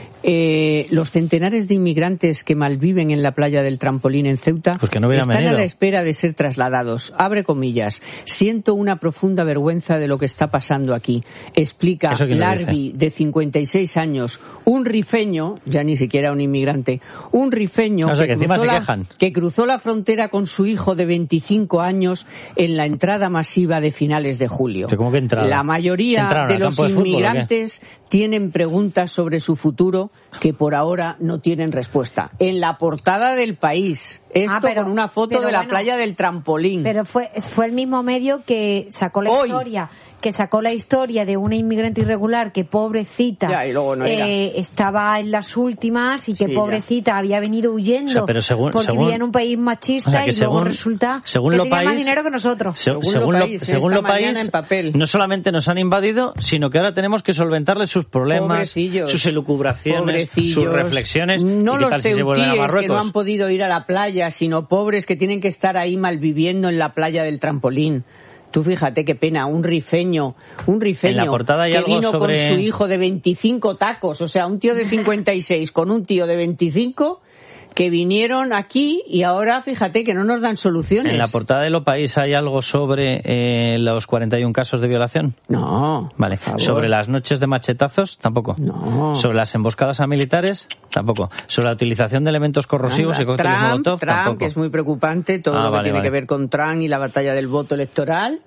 eh, los centenares de inmigrantes que malviven en la playa del Trampolín en Ceuta pues que no están venido. a la espera de ser trasladados. Abre comillas. Siento una profunda vergüenza de lo que está pasando aquí. Explica Larbi, de cincuenta y seis años, un rifeño, ya ni siquiera un inmigrante, un rifeño o sea, que, que, cruzó la, quejan. que cruzó la frontera con su hijo de veinticinco años en la entrada masiva de finales de julio. ¿Cómo que entrada? La mayoría de los de inmigrantes fútbol, tienen preguntas sobre su futuro que por ahora no tienen respuesta. En la portada del País, esto ah, pero, con una foto de la bueno, playa del Trampolín. Pero fue fue el mismo medio que sacó la Hoy. historia, que sacó la historia de una inmigrante irregular que pobrecita ya, y luego no eh, estaba en las últimas y que sí, pobrecita ya. había venido huyendo o sea, pero según, porque según, vivía en un país machista, o sea, y según, luego resulta según que lo tenía país, más dinero que nosotros. Se, según, según lo país, según lo país en papel. No solamente nos han invadido, sino que ahora tenemos que solventarles sus problemas, Pobrecillos. sus elucubraciones, sus reflexiones. No ¿y qué los tal si se vuelven a Marruecos? Que no han podido ir a la playa, sino pobres que tienen que estar ahí malviviendo en la playa del Trampolín. Tú fíjate qué pena, un rifeño, un rifeño en la portada hay que algo vino sobre... con su hijo de veinticinco tacos, o sea, un tío de cincuenta y seis con un tío de veinticinco que vinieron aquí y ahora fíjate que no nos dan soluciones. ¿En la portada de Lo País hay algo sobre eh, los cuarenta y un casos de violación? No. Vale. ¿Sobre las noches de machetazos? Tampoco. No. ¿Sobre las emboscadas a militares? Tampoco. ¿Sobre la utilización de elementos corrosivos Nada. y cócteles Trump, Molotov? Trump, Tampoco. que es muy preocupante, todo ah, lo que vale, tiene vale. que ver con Trump y la batalla del voto electoral.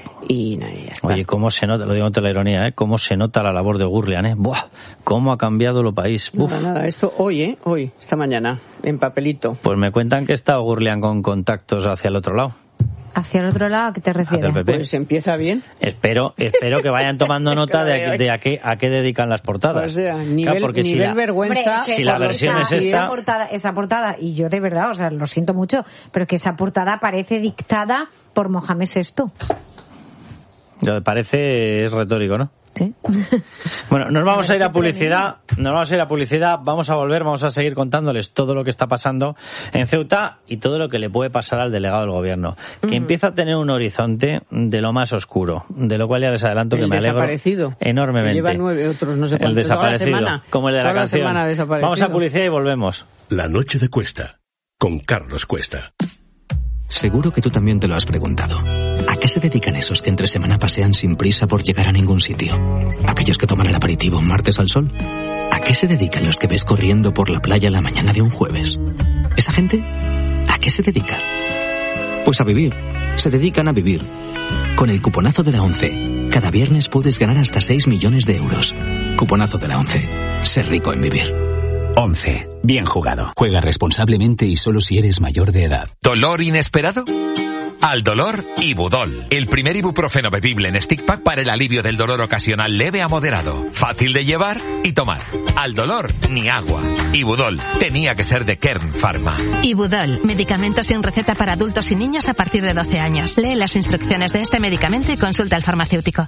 Y nada, ya está. Oye, cómo se nota, lo digo ante la ironía, ¿eh? Cómo se nota la labor de Gurlian, ¿eh? Buah, cómo ha cambiado Lo País. Uf. Nada, nada, esto hoy, ¿eh? Hoy, esta mañana, en papelito. Pues me cuentan que está Gurlian con contactos hacia el otro lado. ¿Hacia el otro lado? ¿A qué te refieres? Hacia el P P. Pues empieza bien. Espero, espero que vayan tomando nota de, de a qué a qué dedican las portadas. O sea, nivel, claro, porque nivel si la, vergüenza. Hombre, si la versión es esta... Esa portada, esa portada, y yo de verdad, o sea, lo siento mucho, pero es que esa portada parece dictada por Mohamed sexto. Lo que parece es retórico, ¿no? Sí. Bueno, nos vamos a ir a publicidad, nos vamos a ir a publicidad, vamos a volver, vamos a seguir contándoles todo lo que está pasando en Ceuta y todo lo que le puede pasar al delegado del gobierno, que uh-huh. empieza a tener un horizonte de lo más oscuro, de lo cual ya les adelanto que el me alegro enormemente. Lleva nueve otros, no sé cuántos. El desaparecido, toda la semana, como el de la toda canción. La vamos a publicidad y volvemos. La noche de Cuesta, con Carlos Cuesta. Seguro que tú también te lo has preguntado. ¿A qué qué se dedican esos que entre semana pasean sin prisa por llegar a ningún sitio? ¿Aquellos que toman el aperitivo un martes al sol? ¿A qué se dedican los que ves corriendo por la playa la mañana de un jueves? ¿Esa gente? ¿A qué se dedica? Pues a vivir. Se dedican a vivir. Con el cuponazo de la ONCE, cada viernes puedes ganar hasta seis millones de euros. Cuponazo de la ONCE. Ser rico en vivir. ONCE. Bien jugado. Juega responsablemente y solo si eres mayor de edad. ¿Dolor inesperado? Al dolor, Ibudol, el primer ibuprofeno bebible en stick pack para el alivio del dolor ocasional leve a moderado. Fácil de llevar y tomar. Al dolor, ni agua. Ibudol, tenía que ser de Kern Pharma. Ibudol, medicamento sin receta para adultos y niños a partir de doce años. Lee las instrucciones de este medicamento y consulta al farmacéutico.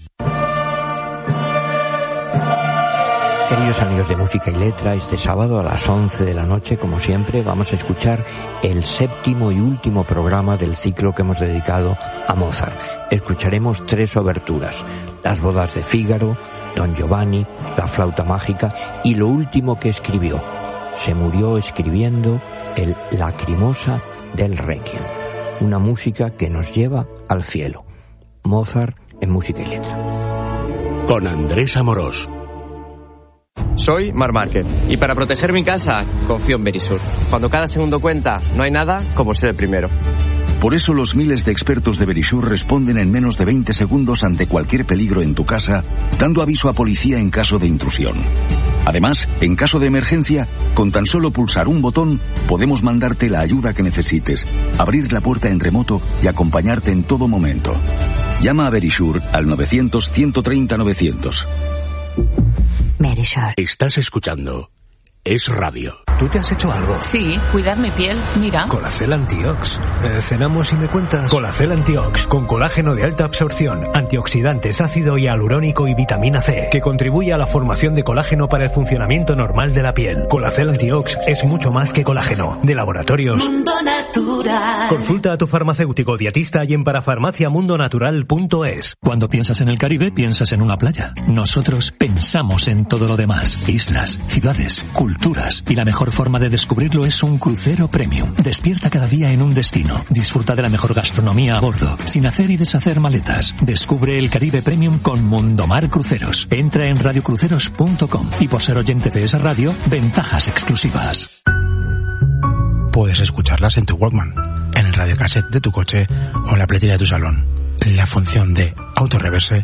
Queridos amigos de Música y Letra, este sábado a las once de la noche, como siempre, vamos a escuchar el séptimo y último programa del ciclo que hemos dedicado a Mozart. Escucharemos tres oberturas: Las bodas de Fígaro, Don Giovanni, La flauta mágica y lo último que escribió. Se murió escribiendo el Lacrimosa del Requiem, una música que nos lleva al cielo. Mozart en Música y Letra. Con Andrés Amorós. Soy Mar Márquez y para proteger mi casa confío en Verisur. Cuando cada segundo cuenta, no hay nada como ser el primero. Por eso los miles de expertos de Verisur responden en menos de veinte segundos ante cualquier peligro en tu casa, dando aviso a policía en caso de intrusión. Además, en caso de emergencia, con tan solo pulsar un botón, podemos mandarte la ayuda que necesites, abrir la puerta en remoto y acompañarte en todo momento. Llama a Verisur al novecientos, ciento treinta, novecientos. Verisur. Estás escuchando Es Radio. ¿Tú te has hecho algo? Sí, cuidar mi piel, mira. Colacel Antiox. Eh, cenamos y me cuentas. Colacel Antiox, con colágeno de alta absorción, antioxidantes, ácido hialurónico y vitamina C, que contribuye a la formación de colágeno para el funcionamiento normal de la piel. Colacel Antiox es mucho más que colágeno. De Laboratorios Mundo Natural. Consulta a tu farmacéutico dietista y en parafarmaciamundonatural punto es. Cuando piensas en el Caribe, piensas en una playa. Nosotros pensamos en todo lo demás. Islas, ciudades, culturas. Y la mejor forma de descubrirlo es un crucero premium. Despierta cada día en un destino. Disfruta de la mejor gastronomía a bordo, sin hacer y deshacer maletas. Descubre el Caribe Premium con Mundomar Cruceros. Entra en radio cruceros punto com y por ser oyente de esa radio, ventajas exclusivas. Puedes escucharlas en tu Walkman, en el radiocassette de tu coche o en la pletera de tu salón. La función de autorreverse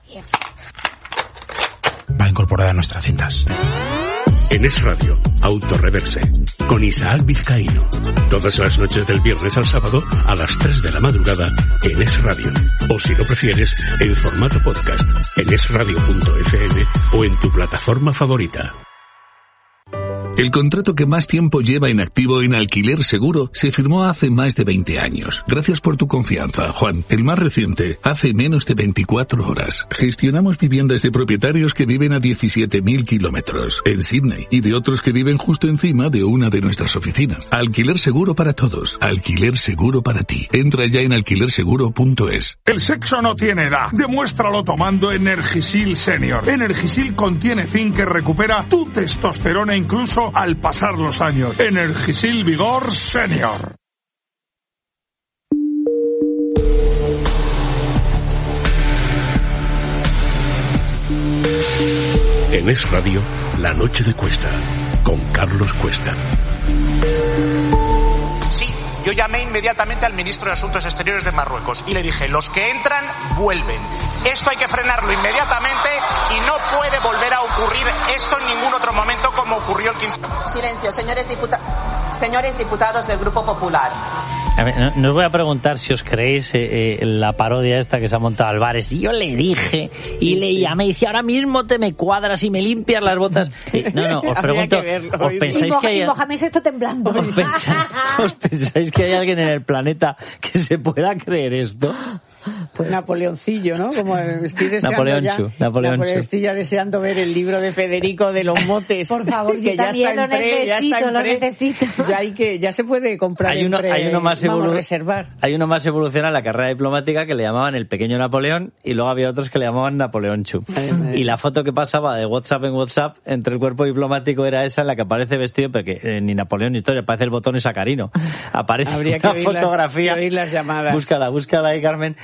va incorporada a nuestras cintas. En Es Radio, Autorreverse, con Isaac Vizcaíno. Todas las noches del viernes al sábado a las tres de la madrugada en Es Radio. O si lo prefieres, en formato podcast, en es radio punto efe eme o en tu plataforma favorita. El contrato que más tiempo lleva en activo en Alquiler Seguro se firmó hace más de veinte años. Gracias por tu confianza, Juan. El más reciente, hace menos de veinticuatro horas. Gestionamos viviendas de propietarios que viven a diecisiete mil kilómetros en Sydney y de otros que viven justo encima de una de nuestras oficinas. Alquiler Seguro para todos. Alquiler Seguro para ti. Entra ya en alquiler seguro punto es. El sexo no tiene edad. Demuéstralo tomando Energisil Senior. Energisil contiene zinc que recupera tu testosterona incluso al pasar los años. Energisil Vigor Senior. En Es Radio, La Noche de Cuesta, con Carlos Cuesta. Sí, yo llamé inmediatamente al ministro de Asuntos Exteriores de Marruecos y le dije, los que entran, vuelven. Esto hay que frenarlo inmediatamente y no puede volver a ocurrir esto en ningún otro momento como ocurrió el quince. Silencio, señores, diputa- señores diputados del Grupo Popular. A ver, no, no os voy a preguntar si os creéis eh, eh, la parodia esta que se ha montado Álvarez. Y yo le dije y sí, le sí. llamé y dice, ahora mismo te me cuadras y me limpias las botas. Eh, no, no, os pregunto, ¿os pensáis y que hay... Y Mohamed esto temblando. ¿Os pensáis, ¿Os pensáis que hay alguien en el planeta que se pueda creer esto? Pues Napoleoncillo, ¿no? Como estoy deseando Napoleón ya, Chu, Napoleón Napoleón, Chu. estoy ya deseando ver el libro de Federico de los motes. Por favor, que yo ya también está lo en pre, ya necesito, está en lo pre, necesito. Ya hay que, ya se puede comprar hay uno, en pre, hay uno más vamos, evolu- reservar. Hay uno más evolucionado en la carrera diplomática que le llamaban el pequeño Napoleón y luego había otros que le llamaban Napoleón Chu. Ay, ay. Y la foto que pasaba de WhatsApp en WhatsApp entre el cuerpo diplomático era esa en la que aparece vestido, pero que eh, ni Napoleón ni historia, aparece el botón Sacarino. Aparece Habría una que oír fotografía. las, que oír las llamadas. Búscala, búscala ahí, Carmen.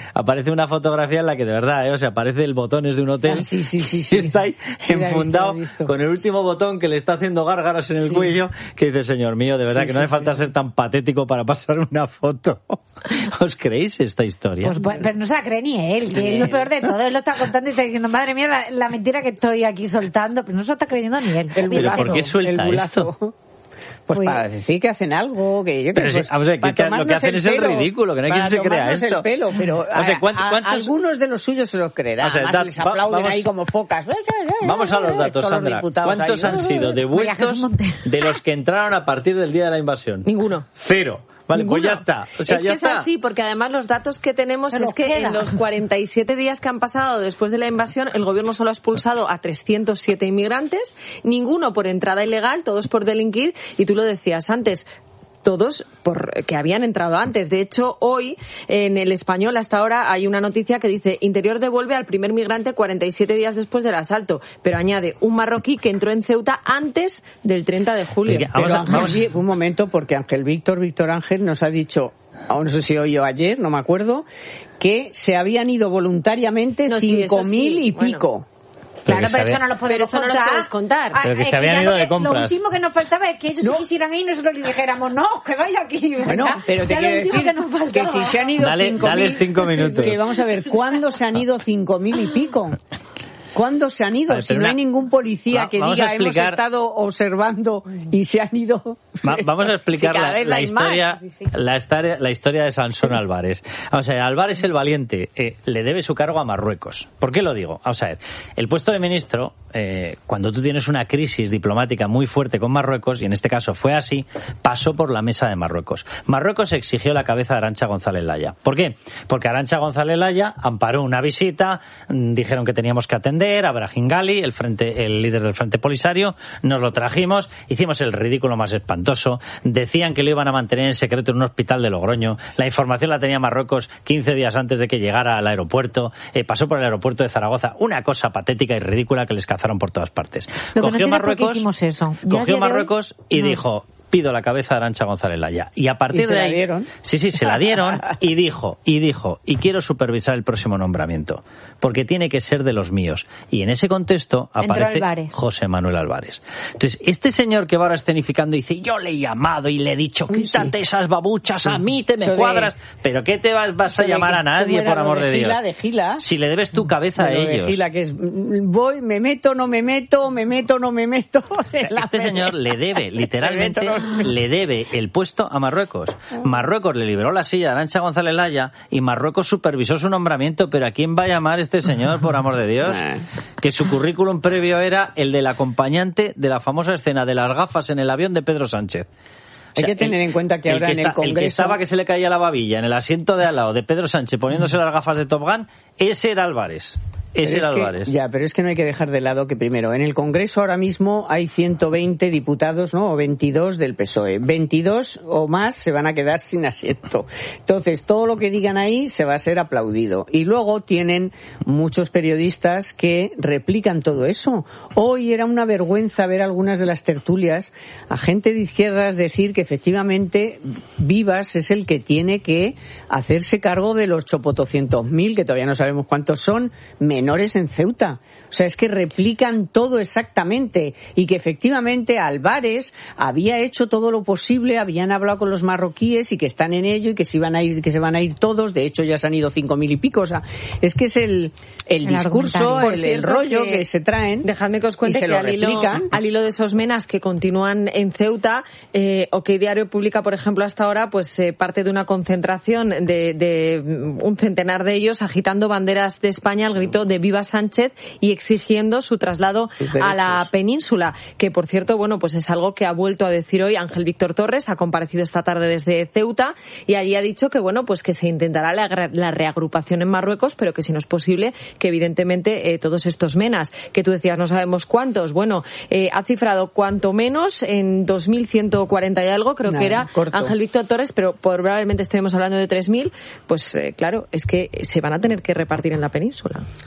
aparece una fotografía en la que de verdad, ¿eh? O sea, aparece el botones de un hotel. Ah, sí, sí, sí, sí. Y está ahí sí, enfundado visto, visto. con el último botón que le está haciendo gárgaras en el sí. cuello, que dice, señor mío, de verdad sí, que no sí, hace falta sí, ser tan patético para pasar una foto. ¿Os creéis esta historia? Pues, pues, pero no se la cree ni él, que es lo peor de todo. Él lo está contando y está diciendo, madre mía, la, la mentira que estoy aquí soltando, pero no se lo está creyendo ni él. El ¿Pero por qué suelta esto? Pues Uy. para decir que hacen algo, que yo creo que pues, o sea, que, que lo que hacen el es el ridículo, que no hay quien se crea esto. El pelo, pero o sea, ¿cuántos, a, a, algunos de los suyos se los creerán, o sea, da, les aplauden vamos, ahí como focas. Vamos a los datos, Sandra. ¿Cuántos ahí? han sido devueltos de los que entraron a partir del día de la invasión? Ninguno. Cero. Vale, Ninguno. pues ya está. O sea, es ya que está. es así, porque además los datos que tenemos Pero es que queda. en los cuarenta y siete días que han pasado después de la invasión, el gobierno solo ha expulsado a trescientos siete inmigrantes, ninguno por entrada ilegal, todos por delinquir, y tú lo decías antes, todos por que habían entrado antes. De hecho, hoy en El Español hasta ahora hay una noticia que dice Interior devuelve al primer migrante cuarenta y siete días después del asalto, pero añade un marroquí que entró en Ceuta antes del treinta de julio. Es que vamos a, vamos. Ángel, un momento, porque Ángel Víctor, Víctor Ángel nos ha dicho, aún no sé si hoy o ayer, no me acuerdo, que se habían ido voluntariamente no, cinco mil sí, y bueno. pico. Claro, pero, pero eso no lo podemos pero eso contar. No lo puedes contar. Pero que se habían ido de compras. Lo último que nos faltaba es que ellos no. quisieran ir y nosotros les dijéramos, no, que vaya aquí. Bueno, pero te quiero decir que, nos faltaba. que si se han ido dale, cinco dale mil, cinco minutos. Que vamos a ver, ¿cuándo se han ido cinco mil y pico? ¿Cuándo se han ido? Vale, si no una... hay ningún policía que diga explicar... hemos estado observando y se han ido. Va, vamos a explicar sí, la, la historia, sí, sí. La, historia, la historia de Sansón Álvarez. Vamos a ver, Álvarez el Valiente eh, le debe su cargo a Marruecos. ¿Por qué lo digo? Vamos a ver, el puesto de ministro, eh, cuando tú tienes una crisis diplomática muy fuerte con Marruecos, y en este caso fue así, pasó por la mesa de Marruecos. Marruecos exigió la cabeza de Arantxa González Laya. ¿Por qué? Porque Arantxa González Laya amparó una visita, dijeron que teníamos que atender a Brahim Gali, el frente, el líder del Frente Polisario, nos lo trajimos, hicimos el ridículo más espantoso, decían que lo iban a mantener en secreto en un hospital de Logroño, la información la tenía Marruecos quince días antes de que llegara al aeropuerto, eh, pasó por el aeropuerto de Zaragoza, una cosa patética y ridícula que les cazaron por todas partes. Lo cogió que no Marruecos, hicimos eso. cogió Marruecos hoy, y no. dijo, pido la cabeza de Arantxa González Laya. Y a partir ¿Y se de ahí, la dieron? sí, sí, se la dieron y dijo, y dijo, y quiero supervisar el próximo nombramiento, porque tiene que ser de los míos. Y en ese contexto aparece José Manuel Álvarez. Entonces, este señor que va ahora escenificando dice, yo le he llamado y le he dicho, quítate sí. esas babuchas, sí. a mí te me Eso cuadras, de... pero ¿qué te vas, vas a llamar a nadie, por amor de, de Dios? Gila, de Gila. Si le debes tu cabeza pero a ellos. De Gila, que es, voy, me meto, no me meto, me meto, no me meto. Este señor le debe, literalmente, le debe el puesto a Marruecos. Marruecos le liberó la silla a Arantxa González Laya y Marruecos supervisó su nombramiento, pero ¿a quién va a llamar este señor, por amor de Dios? Que su currículum previo era el del acompañante de la famosa escena de las gafas en el avión de Pedro Sánchez. O sea, hay que tener el, en cuenta que ahora que en está, el Congreso... El que estaba que se le caía la babilla en el asiento de al lado de Pedro Sánchez poniéndose las gafas de Top Gun, ese era Álvarez. Ese era Álvarez. Que, ya, pero es que no hay que dejar de lado que primero, en el Congreso ahora mismo hay ciento veinte diputados, ¿no? O veintidós del P S O E. veintidós o más se van a quedar sin asiento. Entonces, todo lo que digan ahí se va a ser aplaudido. Y luego tienen muchos periodistas que replican todo eso. Hoy era una vergüenza ver algunas de las tertulias a gente de izquierdas decir que efectivamente Vivas es el que tiene que hacerse cargo de los chopotocientos mil, que todavía no sabemos cuántos son, menores en Ceuta. O sea, es que replican todo exactamente y que efectivamente Álvarez había hecho todo lo posible, habían hablado con los marroquíes y que están en ello y que se iban a ir, que se van a ir todos. De hecho, ya se han ido cinco mil y pico. O sea, es que es el, el, el discurso, el, el rollo que, que se traen. Dejadme que os cuente que al hilo, al hilo de esos menas que continúan en Ceuta, eh, OK Diario publica, por ejemplo, hasta ahora, pues eh, parte de una concentración de, de un centenar de ellos agitando banderas de España al grito de Viva Sánchez y exigiendo su traslado a la península, que por cierto, bueno, pues es algo que ha vuelto a decir hoy Ángel Víctor Torres, ha comparecido esta tarde desde Ceuta y allí ha dicho que bueno, pues que se intentará la, la reagrupación en Marruecos, pero que si no es posible, que evidentemente eh, todos estos menas, que tú decías no sabemos cuántos, bueno, eh, ha cifrado cuanto menos en dos mil ciento cuarenta y algo, creo Nada, que era corto. Ángel Víctor Torres, pero probablemente estemos hablando de tres mil, pues eh, claro, es que se van a tener que repartir en la península.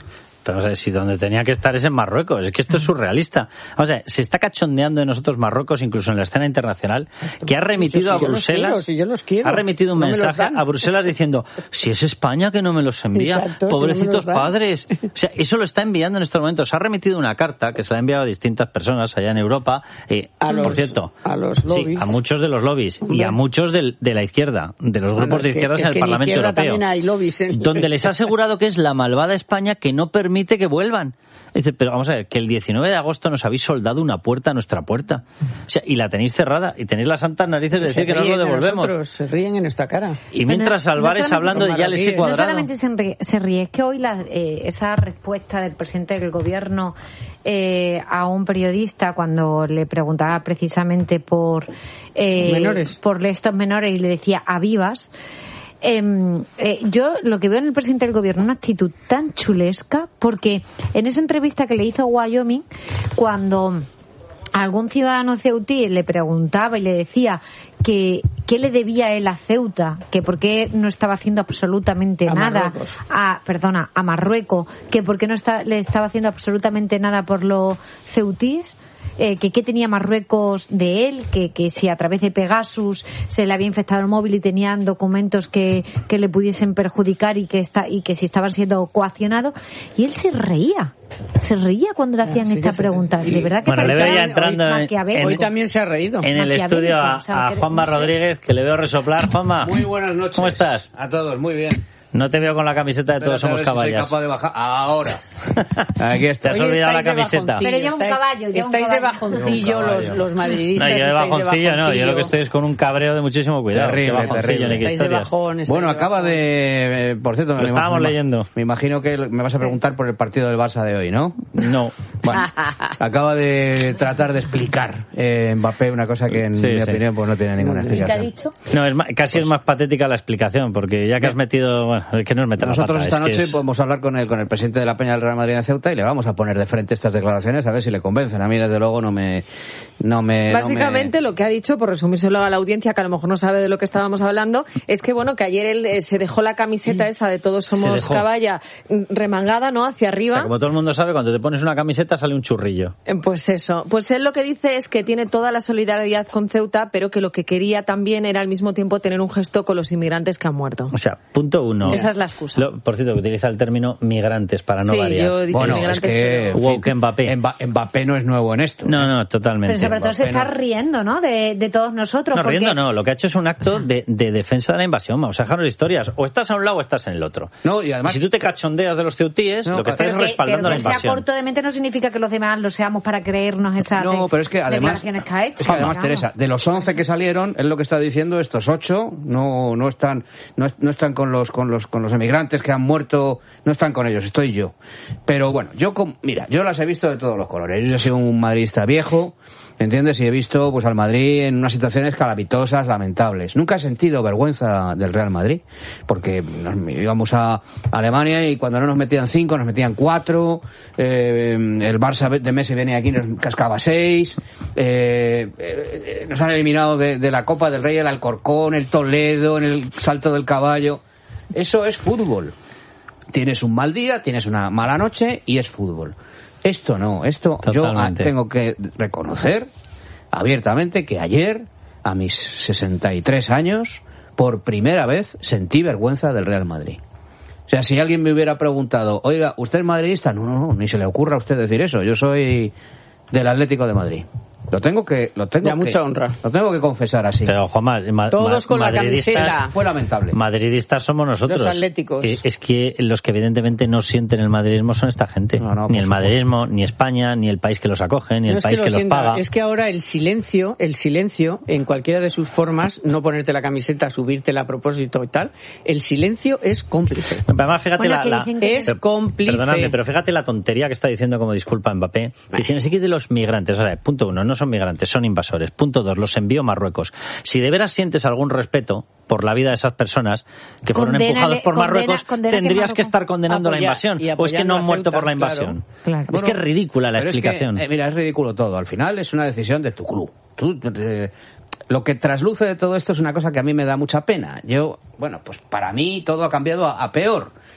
Pero vamos a ver, si donde tenía que estar es en Marruecos, es que esto es surrealista. Vamos a ver, se está cachondeando de nosotros Marruecos, incluso en la escena internacional, que ha remitido a Bruselas, si yo los quiero, ha remitido un no mensaje a Bruselas diciendo, si es España que no me los envía, Exacto, pobrecitos si no padres. O sea, eso lo está enviando en estos momentos. Ha remitido una carta que se la ha enviado a distintas personas allá en Europa, eh, a por los, cierto, a los lobbies. Sí, a muchos de los lobbies y a muchos del, de la izquierda, de los Bueno, grupos de es que- izquierdas es en el que en Parlamento izquierda Europeo, también hay lobbies, ¿eh? donde les ha asegurado que es la malvada España que no permite que vuelvan. Dice, pero vamos a ver, que el diecinueve de agosto nos habéis soldado una puerta a nuestra puerta. O sea, y la tenéis cerrada, y tenéis las santas narices de Se decir que nos ríen lo de devolvemos. nosotros, se ríen en nuestra cara. Y mientras Bueno, no Álvarez solamente hablando se- de ya les he No cuadrado. solamente se ríe, se ríe, es que hoy la, eh, esa respuesta del presidente del gobierno eh, a un periodista cuando le preguntaba precisamente por, eh, Menores. por estos menores y le decía a vivas, Eh, eh, yo lo que veo en el presidente del gobierno una actitud tan chulesca, porque en esa entrevista que le hizo a Wyoming, cuando algún ciudadano ceutí le preguntaba y le decía que qué le debía él a Ceuta, que por qué no estaba haciendo absolutamente A nada Marruecos. a, perdona, a Marruecos, que por qué no está, le estaba haciendo absolutamente nada por los ceutíes, eh, que qué tenía Marruecos de él, que, que si a través de Pegasus se le había infectado el móvil y tenían documentos que, que le pudiesen perjudicar y que está, y que si estaban siendo coaccionados, y él se reía. Se reía cuando le hacían sí, esta que se- pregunta. Y de verdad que Bueno, le veo parecía ya entrando en- maquiavélico. Hoy también se ha reído. En el estudio a, Maquiavélico, o sea, a que- Juanma no sé. Rodríguez, que le veo resoplar. Juanma, Muy buenas noches. ¿cómo estás? A todos, muy bien. No te veo con la camiseta de Todos Espérate Somos a ver si soy Caballas. capaz de bajar. Ahora. Aquí está. Te has olvidado la camiseta. Pero lleva un Estáis- caballo, lleva un Estáis de caballo. bajoncillo Lleva un los, caballo. los madridistas. No, yo de estáis bajoncillo no, yo lo que bajoncillo. estoy es con un cabreo de muchísimo cuidado. Terrible, Qué bajoncillo, terrible. ni qué Estáis de historias. bajón, estáis Bueno, de acaba bajón. de... eh, Por cierto, Lo me- estábamos me- leyendo. Me imagino que me vas a preguntar por el partido del Barça de hoy, ¿no? No. Bueno, acaba de tratar de explicar eh, Mbappé una cosa que en Sí, mi sí. opinión pues no tiene ninguna ¿Y qué ha explicación. dicho? No, es ma- casi es más patética la explicación, porque ya que has metido... Bueno, es que no es meter la Nosotros pata, esta es que noche es- podemos hablar con el, con el presidente de la Peña del Real Madrid en Ceuta y le vamos a poner de frente estas declaraciones a ver si le convencen. A mí, desde luego, no me... No me no Básicamente lo que ha dicho, por resumírselo a la audiencia que a lo mejor no sabe de lo que estábamos hablando, es que bueno, que ayer él eh, se dejó la camiseta esa de Todos Somos dejó. Caballa mm, remangada, ¿no? Hacia O arriba. sea, como todo el mundo sabe, cuando te pones una camiseta sale un churrillo. Eh, Pues eso, pues él lo que dice es que tiene toda la solidaridad con Ceuta, pero que lo que quería también era al mismo tiempo tener un gesto con los inmigrantes que han muerto. O sea, punto uno. Esa es la excusa. Lo- por cierto, que utiliza el término migrantes para no Sí, variar. yo he dicho Bueno, es inmigrantes, que... pero- Wow, que Mbappé. Mba- Mbappé no es nuevo en esto. No, no, totalmente. Pero sobre todo se Mbappé está no. riendo, ¿no? De, de todos nosotros. No, porque... riendo no, lo que ha hecho es un acto de, de defensa de la invasión. Vamos a dejarnos de historias. O estás a un lado o estás en el otro. No, y además... si tú te cachondeas de los ceutíes, No, lo que estás pero es que, respaldando pero la que sea invasión. corto de mente no significa que los demás lo seamos para creernos esas No, de- pero es que además, declaraciones que ha hecho. es que además Vamos. Teresa, de los once que salieron, es lo que está diciendo, estos ocho no no están no, no están con los con los con los emigrantes que han muerto, no están con ellos, estoy yo. Pero bueno, yo con, mira, yo las he visto de todos los colores. Yo he sido un madridista viejo, ¿entiendes? Y he visto pues al Madrid en unas situaciones calamitosas, lamentables. Nunca he sentido vergüenza del Real Madrid, porque nos íbamos a Alemania y cuando no nos metían cinco, nos metían cuatro. Eh, el Barça de Messi venía aquí y nos cascaba seis. Eh, eh, nos han eliminado de, de la Copa del Rey el Alcorcón, el Toledo, en el salto del caballo. Eso es fútbol. Tienes un mal día, tienes una mala noche y es fútbol. Esto no, esto Totalmente. yo tengo que reconocer abiertamente que ayer, a mis sesenta y tres años, por primera vez sentí vergüenza del Real Madrid. O sea, si alguien me hubiera preguntado, oiga, ¿usted es madridista? No, no, no, ni se le ocurra a usted decir eso. Yo soy del Atlético de Madrid. Lo tengo que, lo tengo Ya, que, mucha honra. Lo tengo que confesar así. Pero, Juanma, ma- Todos ma- con la madridistas- camiseta. Fue lamentable. Madridistas somos nosotros. Los atléticos. Eh, Es que los que evidentemente no sienten el madridismo son esta gente. No, no, ni por el madridismo, ni España, ni el país que los acoge, ni No el es país que, que, lo los sienta, paga. es que ahora el silencio, el silencio, en cualquiera de sus formas, no ponerte la camiseta, subírtela a propósito y tal, el silencio es cómplice. Pero además, fíjate Bueno, la, que la- dicen que- Es pero- cómplice. Perdonadme, pero fíjate la tontería que está diciendo como disculpa Mbappé. Que tiene que de los migrantes. O sea, punto uno, no son migrantes, son invasores. Punto dos, los envió Marruecos. Si de veras sientes algún respeto por la vida de esas personas que fueron Condénale- empujados por condena- Marruecos, condena que tendrías Marruecos- que estar condenando la Apoya- invasión. y O es que apoyando no han a muerto Ceuta, por la claro. invasión. Claro. Es que es ridícula la Pero es que, explicación. eh, mira, es ridículo todo. Al final es una decisión de tu club. Tú, eh, lo que trasluce de todo esto es una cosa que a mí me da mucha pena. Yo, bueno, pues para mí todo ha cambiado a, a peor.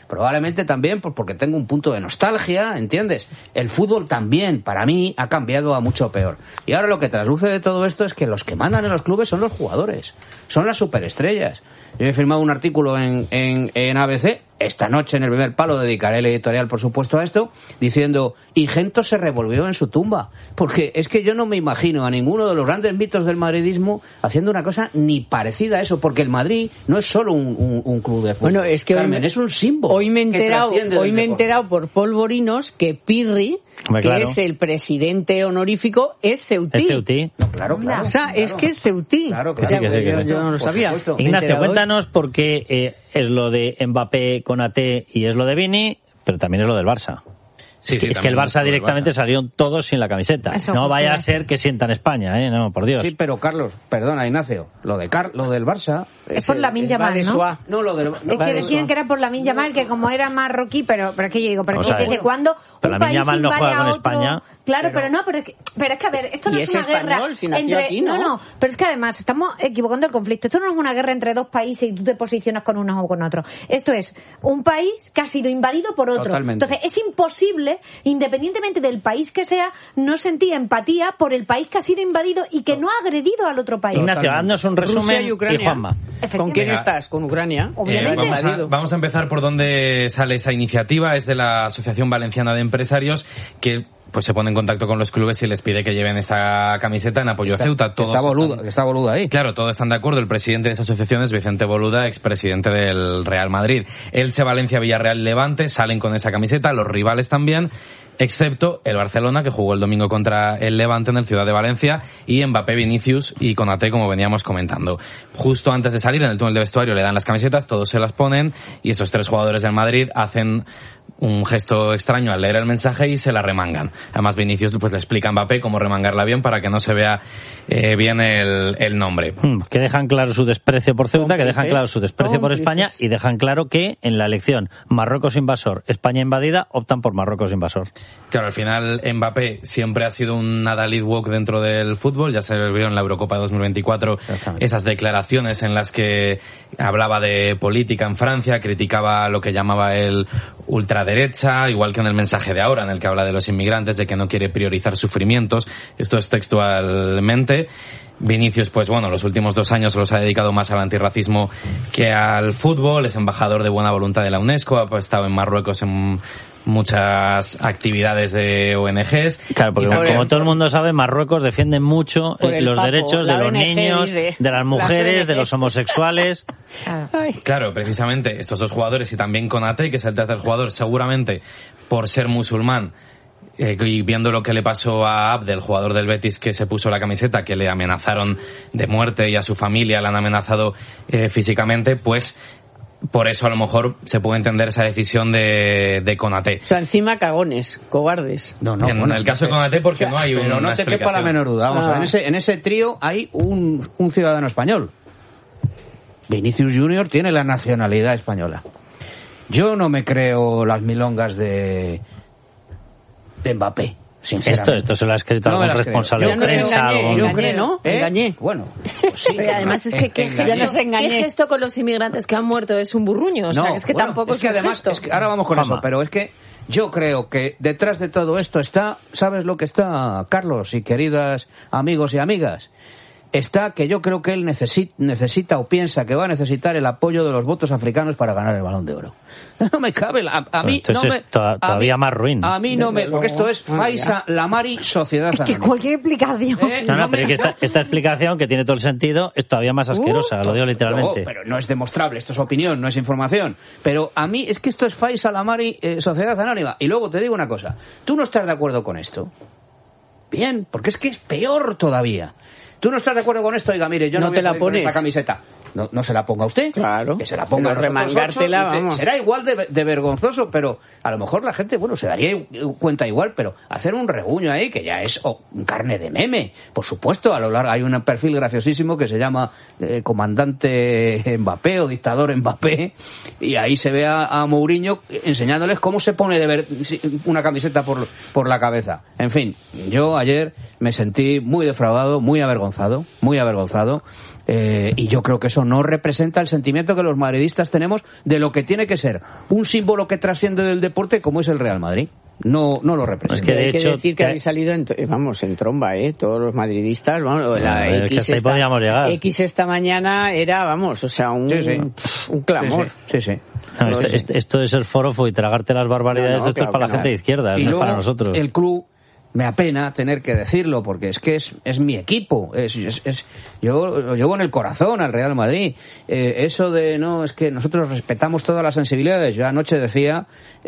Probablemente también pues porque tengo un punto de nostalgia, ¿entiendes? El fútbol también, para mí, ha cambiado a mucho peor. Y ahora lo que trasluce de todo esto es que los que mandan en los clubes son los jugadores, son las superestrellas. Yo he firmado un artículo en, en, en A B C, esta noche en el primer palo dedicaré el editorial, por supuesto, a esto, diciendo, y Gento se revolvió en su tumba. Porque es que yo no me imagino a ninguno de los grandes mitos del madridismo haciendo una cosa ni parecida a eso, porque el Madrid no es solo un, un, un club de fútbol. Bueno, es que Carmen, hoy, es un símbolo. Hoy me he enterado, hoy me he enterado por Polvorinos que Pirri, Hombre, que claro. es el presidente honorífico, es ceutí. Es ceutí. No, claro, claro. O sea, claro. es que es ceutí. Claro, claro. Sí, que sí, que yo, sí. yo no lo sabía. Ignacio, cuéntanos por qué eh, es lo de Mbappé con A T y es lo de Vini, pero también es lo del Barça. Sí, es que, sí, es que el Barça directamente Barça. salieron todos sin la camiseta. Eso, no vaya a ser que sientan España, ¿eh? No, por Dios. Sí, pero Carlos, perdona, Ignacio, lo de Car lo del Barça... Es por Lamine Yamal, ¿no? No, lo del... Es que decían que era por Lamine Yamal, que como era marroquí, pero, pero es que yo digo, pero o sea, ¿desde cuándo un Lamine país Yamal no invade juega a con otro? España. Claro, pero, pero no, pero es, que, pero es que a ver, esto no y es, es una español, guerra si nació entre aquí, ¿no? no, no, pero es que además estamos equivocando el conflicto. Esto no es una guerra entre dos países y tú te posicionas con unos o con otros. Esto es un país que ha sido invadido por otro. Totalmente. Entonces, es imposible, independientemente del país que sea, no sentir empatía por el país que ha sido invadido y que no ha agredido al otro país. Ignacio, haznos un resumen. Rusia y Ucrania. Y Juanma. ¿Con quién Venga. estás? ¿Con Ucrania? Eh, vamos, a, vamos a empezar por donde sale esa iniciativa. Es de la Asociación Valenciana de Empresarios, que pues se pone en contacto con los clubes y les pide que lleven esta camiseta en apoyo está, a Ceuta. Todos está boluda, están, está boluda ahí. Claro, todos están de acuerdo. El presidente de esa asociación es Vicente Boluda, expresidente del Real Madrid. Elche, Valencia, Villarreal, Levante salen con esa camiseta, los rivales también, excepto el Barcelona, que jugó el domingo contra el Levante en el Ciudad de Valencia, y Mbappé, Vinicius y Konaté, como veníamos comentando. Justo antes de salir, en el túnel de vestuario, le dan las camisetas, todos se las ponen, y esos tres jugadores del Madrid hacen un gesto extraño al leer el mensaje y se la remangan. Además, Vinicius pues le explica a Mbappé cómo remangarla bien para que no se vea eh, bien el, el nombre. Hmm, que dejan claro su desprecio por Ceuta, Cómplices, que dejan claro su desprecio por cómplices. España y dejan claro que en la elección Marruecos invasor, España invadida, optan por Marruecos invasor. Claro, al final Mbappé siempre ha sido un Nadalid Walk dentro del fútbol, ya se vio en la Eurocopa dos mil veinticuatro esas declaraciones en las que hablaba de política en Francia, criticaba lo que llamaba el ultraderecha, igual que en el mensaje de ahora en el que habla de los inmigrantes, de que no quiere priorizar sufrimientos, esto es textualmente. Vinicius, pues bueno, los últimos dos años los ha dedicado más al antirracismo que al fútbol, es embajador de buena voluntad de la UNESCO, ha estado en Marruecos en muchas actividades de O N Ges. Claro, porque como, como todo el mundo sabe, Marruecos defiende mucho eh, los papo, derechos de los O N Ge niños, dice, de las mujeres, de los homosexuales. Claro, precisamente estos dos jugadores y también Konaté, que es el tercer jugador, seguramente por ser musulmán, Eh, y viendo lo que le pasó a Abdel, jugador del Betis que se puso la camiseta, que le amenazaron de muerte y a su familia le han amenazado eh, físicamente, pues por eso a lo mejor se puede entender esa decisión de, de Konaté. O sea, encima cagones, cobardes. No, no, en bueno, el caso de Konaté porque o sea, no hay pero una no te quepa la menor duda. Vamos Ah. a ver, en ese, en ese trío hay un, un ciudadano español. Vinicius Junior tiene la nacionalidad española. Yo no me creo las milongas de de Mbappé, sinceramente. Esto, esto se lo ha escrito No me algún las responsable creo. de Yo prensa. engañé, algún- yo engañé, ¿no? ¿Eh? Engañé. Bueno, pues sí. Pero además es que qué Engañé. Ya nos gesto, engañé. ¿qué gesto con los inmigrantes que han muerto es un burruño? O sea, No, es que bueno, tampoco es, es que un además, gesto. es que ahora vamos con Fama. eso, pero es que yo creo que detrás de todo esto está, ¿sabes lo que está, Carlos y queridas amigos y amigas? Está que yo creo que él necesita, necesita o piensa que va a necesitar el apoyo de los votos africanos para ganar el Balón de Oro. No me cabe, la- a, a mí Entonces no es me, to- a todavía mí- más ruin. A mí no me, Desde porque luego. esto es Ah, Faiza Lamari Sociedad Que Anónima. cualquier explicación. ¿Eh? No, no, No pero es me- que esta, esta explicación, que tiene todo el sentido, es todavía más asquerosa, lo digo literalmente. No, pero no es demostrable, esto es opinión, no es información. Pero a mí es que esto es Faiza Lamari eh, Sociedad Anónima. Y luego te digo una cosa, ¿tú no estás de acuerdo con esto? Bien, porque es que es peor todavía. ¿Tú no estás de acuerdo con esto? Oiga, mire, yo no, No voy te a la salir con pones. esta camiseta. No, no se la ponga usted. Claro. Que se la ponga Pero nosotros remangártela, ocho, y te- vamos. Será igual de, de vergonzoso, pero a lo mejor la gente, bueno, se daría cuenta igual, pero hacer un reguño ahí, que ya es oh, un carne de meme. Por supuesto, a lo largo hay un perfil graciosísimo que se llama eh, Comandante Mbappé o Dictador Mbappé, y ahí se ve a, a Mourinho enseñándoles cómo se pone de ver una camiseta por, por la cabeza. En fin, yo ayer me sentí muy defraudado, muy avergonzado, muy avergonzado. Eh, y yo creo que eso no representa el sentimiento que los madridistas tenemos de lo que tiene que ser un símbolo que trasciende del deporte como es el Real Madrid. No, no lo representa. Es que de hay hecho, que decir que, que habéis salido, en, vamos, en tromba, ¿eh? Todos los madridistas, vamos, la eh, X, esta, X esta mañana era, vamos, o sea, un, sí, sí. un clamor. Sí, sí. sí. No, esto, esto, esto es el forofo y tragarte las barbaridades, no, no, esto claro es para la no. gente de izquierda, y no es para nosotros. El club, me apena tener que decirlo, porque es que es, es mi equipo, es, es, es yo lo llevo en el corazón al Real Madrid. Eh, eso de, no, es que nosotros respetamos todas las sensibilidades. Yo anoche decía,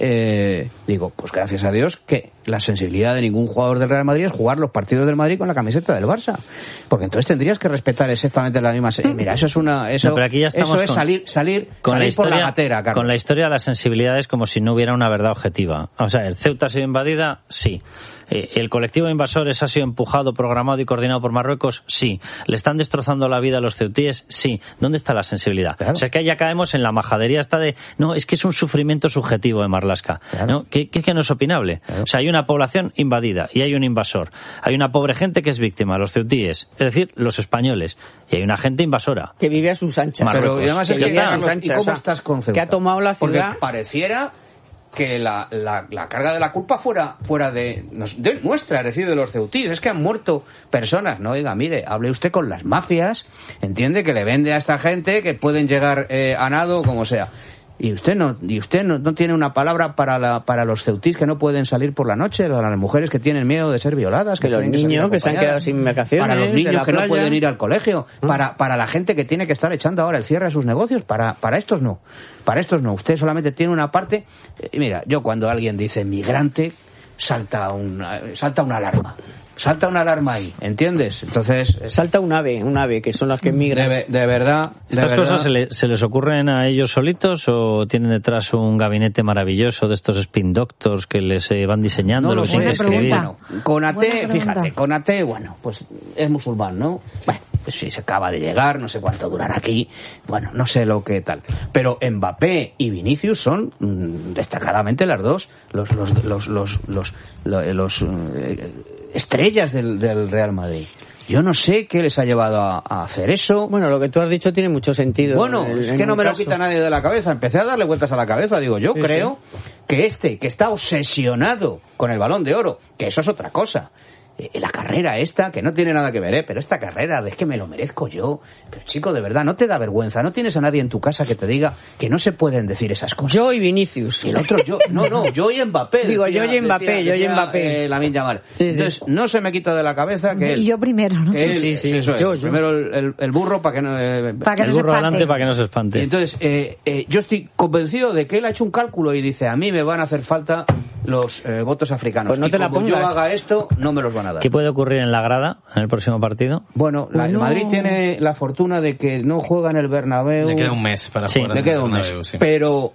eh, digo, pues gracias a Dios que la sensibilidad de ningún jugador del Real Madrid es jugar los partidos del Madrid con la camiseta del Barça, porque entonces tendrías que respetar exactamente la misma. Mira, eso es una, eso, no, pero aquí ya estamos eso es con, salir, salir, con salir la historia, por la gatera, Carlos. Con la historia de las sensibilidades como si no hubiera una verdad objetiva. O sea, el Ceuta ha sido invadida, sí. ¿El colectivo de invasores ha sido empujado, programado y coordinado por Marruecos? Sí. ¿Le están destrozando la vida a los ceutíes? Sí. ¿Dónde está la sensibilidad? Claro. O sea, que ya caemos en la majadería esta de, no, es que es un sufrimiento subjetivo de Marlaska. Claro. ¿No? Que, que, que no es opinable. Claro. O sea, hay una población invadida y hay un invasor. Hay una pobre gente que es víctima, los ceutíes, es decir, los españoles. Y hay una gente invasora. Que vive a sus anchas. Marruecos. Pero y además es que, que vive a sus anchas. ¿Y cómo o sea, estás con Ceuta? Que ha tomado la ciudad. Porque pareciera que la, la, la carga de la culpa fuera fuera de, de nuestra, es decir, de los ceutíes. Es que han muerto personas. No, oiga, mire, hable usted con las mafias, entiende que le vende a esta gente que pueden llegar eh, a nado, como sea. Y usted no y usted no, no tiene una palabra para la, para los ceutíes que no pueden salir por la noche, las mujeres que tienen miedo de ser violadas, que los niños que, que se han quedado sin vacaciones, para los niños que playa. no pueden ir al colegio, ¿Mm? para para la gente que tiene que estar echando ahora el cierre a sus negocios, para para estos no, para estos no. Usted solamente tiene una parte. Eh, mira, yo cuando alguien dice migrante salta una salta una alarma. Salta una alarma ahí, ¿entiendes? Entonces salta un ave, un ave, que son las que migran. De, de verdad. De ¿Estas verdad. cosas se, le, se les ocurren a ellos solitos o tienen detrás un gabinete maravilloso de estos spin doctors que les eh, van diseñando, no, lo tienen que escribir? Bueno, Conate, fíjate, Conate, bueno, pues es musulmán, ¿no? Bueno, pues sí, se acaba de llegar, no sé cuánto durará aquí, bueno, no sé lo que tal. Pero Mbappé y Vinicius son mmm, destacadamente las dos, los los los los los, los, los eh, estrellas del, del Real Madrid. Yo no sé qué les ha llevado a, a hacer eso. Bueno, lo que tú has dicho tiene mucho sentido. Bueno, el, es que no me caso. lo quita nadie de la cabeza. Empecé a darle vueltas a la cabeza. Digo, yo sí, creo sí. que este, que está obsesionado con el Balón de Oro, que eso es otra cosa. La carrera esta, que no tiene nada que ver, ¿eh? Pero esta carrera, es que me lo merezco yo. Pero chico, de verdad, no te da vergüenza. No tienes a nadie en tu casa que te diga que no se pueden decir esas cosas. Yo y Vinicius. Y el otro, yo, no, no, yo y Mbappé. Digo, decía, yo y Mbappé, decía, yo y Mbappé. Eh, Lamine Yamal. Sí, sí. Entonces, no se me quita de la cabeza que él. Y yo primero, ¿no? Él, sí, sí, eso yo, es. yo. Primero el, el, el burro para que no. Eh, para que el no burro se adelante para que no se espante. Y entonces, eh, eh, yo estoy convencido de que él ha hecho un cálculo y dice, a mí me van a hacer falta los eh, votos africanos. Pues no y te la como pongas. yo haga esto, no me los van a dar. ¿Qué puede ocurrir en la grada en el próximo partido? Bueno, la, el Madrid tiene la fortuna de que no juega en el Bernabéu. Le queda un mes para sí, jugar. Le queda un mes. Bernabéu, sí. Pero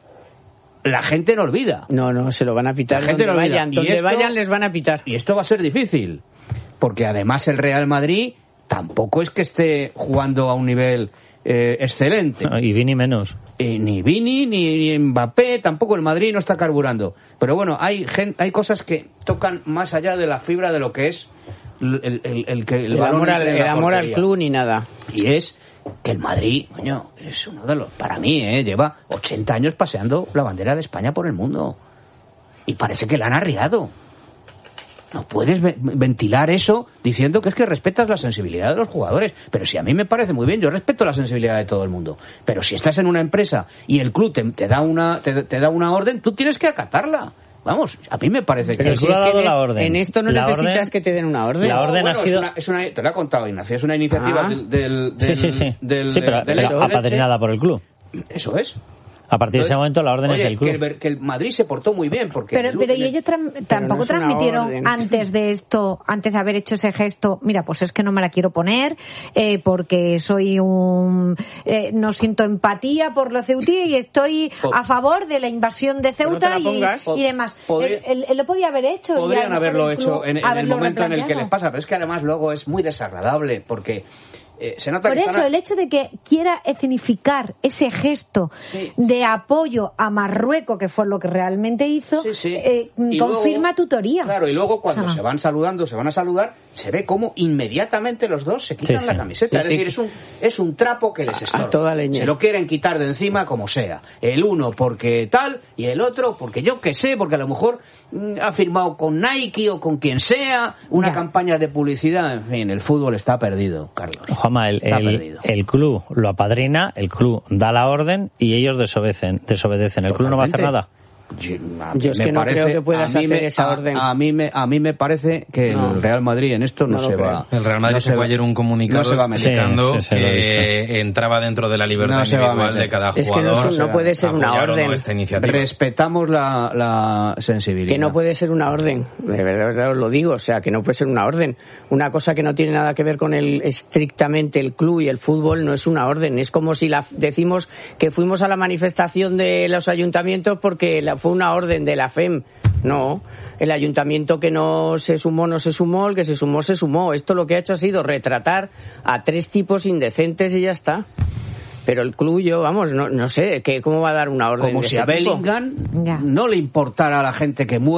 la gente no olvida. No, no, se lo van a pitar. La gente donde no olvida. vayan, donde esto, vayan les van a pitar. Y esto va a ser difícil. Porque además el Real Madrid tampoco es que esté jugando a un nivel eh, excelente. Y Vini menos. Eh, ni Vini, ni, ni Mbappé, tampoco el Madrid no está carburando. Pero bueno, hay, gente, hay cosas que tocan más allá de la fibra de lo que es el, el, el, el, que el, el amor, al, el amor al club ni nada. Y es que el Madrid, coño, es uno de los, para mí, eh, lleva ochenta años paseando la bandera de España por el mundo. Y parece que la han arriado. No puedes ve- ventilar eso diciendo que es que respetas la sensibilidad de los jugadores. Pero si a mí me parece muy bien, yo respeto la sensibilidad de todo el mundo. Pero si estás en una empresa y el club te, te da una te, te da una orden, tú tienes que acatarla. Vamos, a mí me parece pero que... si es que en, la orden. en esto no la necesitas orden, que te den una orden. La orden no, ha bueno, sido... Es una, es una, te lo ha contado Ignacio, es una iniciativa ah. del, del, Sí, del... sí, sí. Del, sí, pero, del, pero del apadrinada por el club. Eso es. A partir de ese momento la orden Oye, es del club. Que el, que el Madrid se portó muy bien porque... Pero, pero y ellos tra- tampoco no transmitieron antes de esto, antes de haber hecho ese gesto, mira, pues es que no me la quiero poner eh, porque soy un... Eh, no siento empatía por los ceutíes y estoy a favor de la invasión de Ceuta no y, y demás. Podría, él, él, él lo podía haber hecho. Podrían y haberlo hecho en, en el momento replanteado. en el que le pasa, pero es que además luego es muy desagradable porque... eh, se nota Por que eso, están... el hecho de que quiera escenificar ese gesto sí. de apoyo a Marruecos, que fue lo que realmente hizo, sí, sí. Eh, confirma luego, tu teoría. Claro, y luego cuando o sea, se van saludando, se van a saludar, se ve cómo inmediatamente los dos se quitan sí, la sí. camiseta. Sí, es sí. decir, es un, es un trapo que les estorba. A toda leña. Se lo quieren quitar de encima como sea. El uno porque tal y el otro porque yo qué sé, porque a lo mejor mm, ha firmado con Nike o con quien sea una ya. campaña de publicidad. En fin, el fútbol está perdido, Carlos. Juanma, el, el, el club lo apadrina, el club da la orden y ellos desobedecen. desobedecen. El Totalmente. club no va a hacer nada. Yo, Yo es que no parece, creo que puedas hacer me, esa a, orden. A mí, me, a mí me parece que no. el Real Madrid en esto no, no se va. El Real Madrid no sacó ayer un comunicado no explicando sí, sí, que entraba dentro de la libertad no individual de cada es jugador. Es que no, no puede ser una orden. Respetamos la, la sensibilidad. Que no puede ser una orden. De verdad os lo digo. O sea, que no puede ser una orden. Una cosa que no tiene nada que ver con el estrictamente el club y el fútbol no es una orden. Es como si la, decimos que fuimos a la manifestación de los ayuntamientos porque la, fue una orden de la F E M. No, el ayuntamiento que no se sumó, no se sumó, el que se sumó, se sumó. Esto lo que ha hecho ha sido retratar a tres tipos indecentes y ya está. Pero el club, yo, vamos, no, no sé, que ¿cómo va a dar una orden como de si ese a Bellingham no le importara a la gente que muere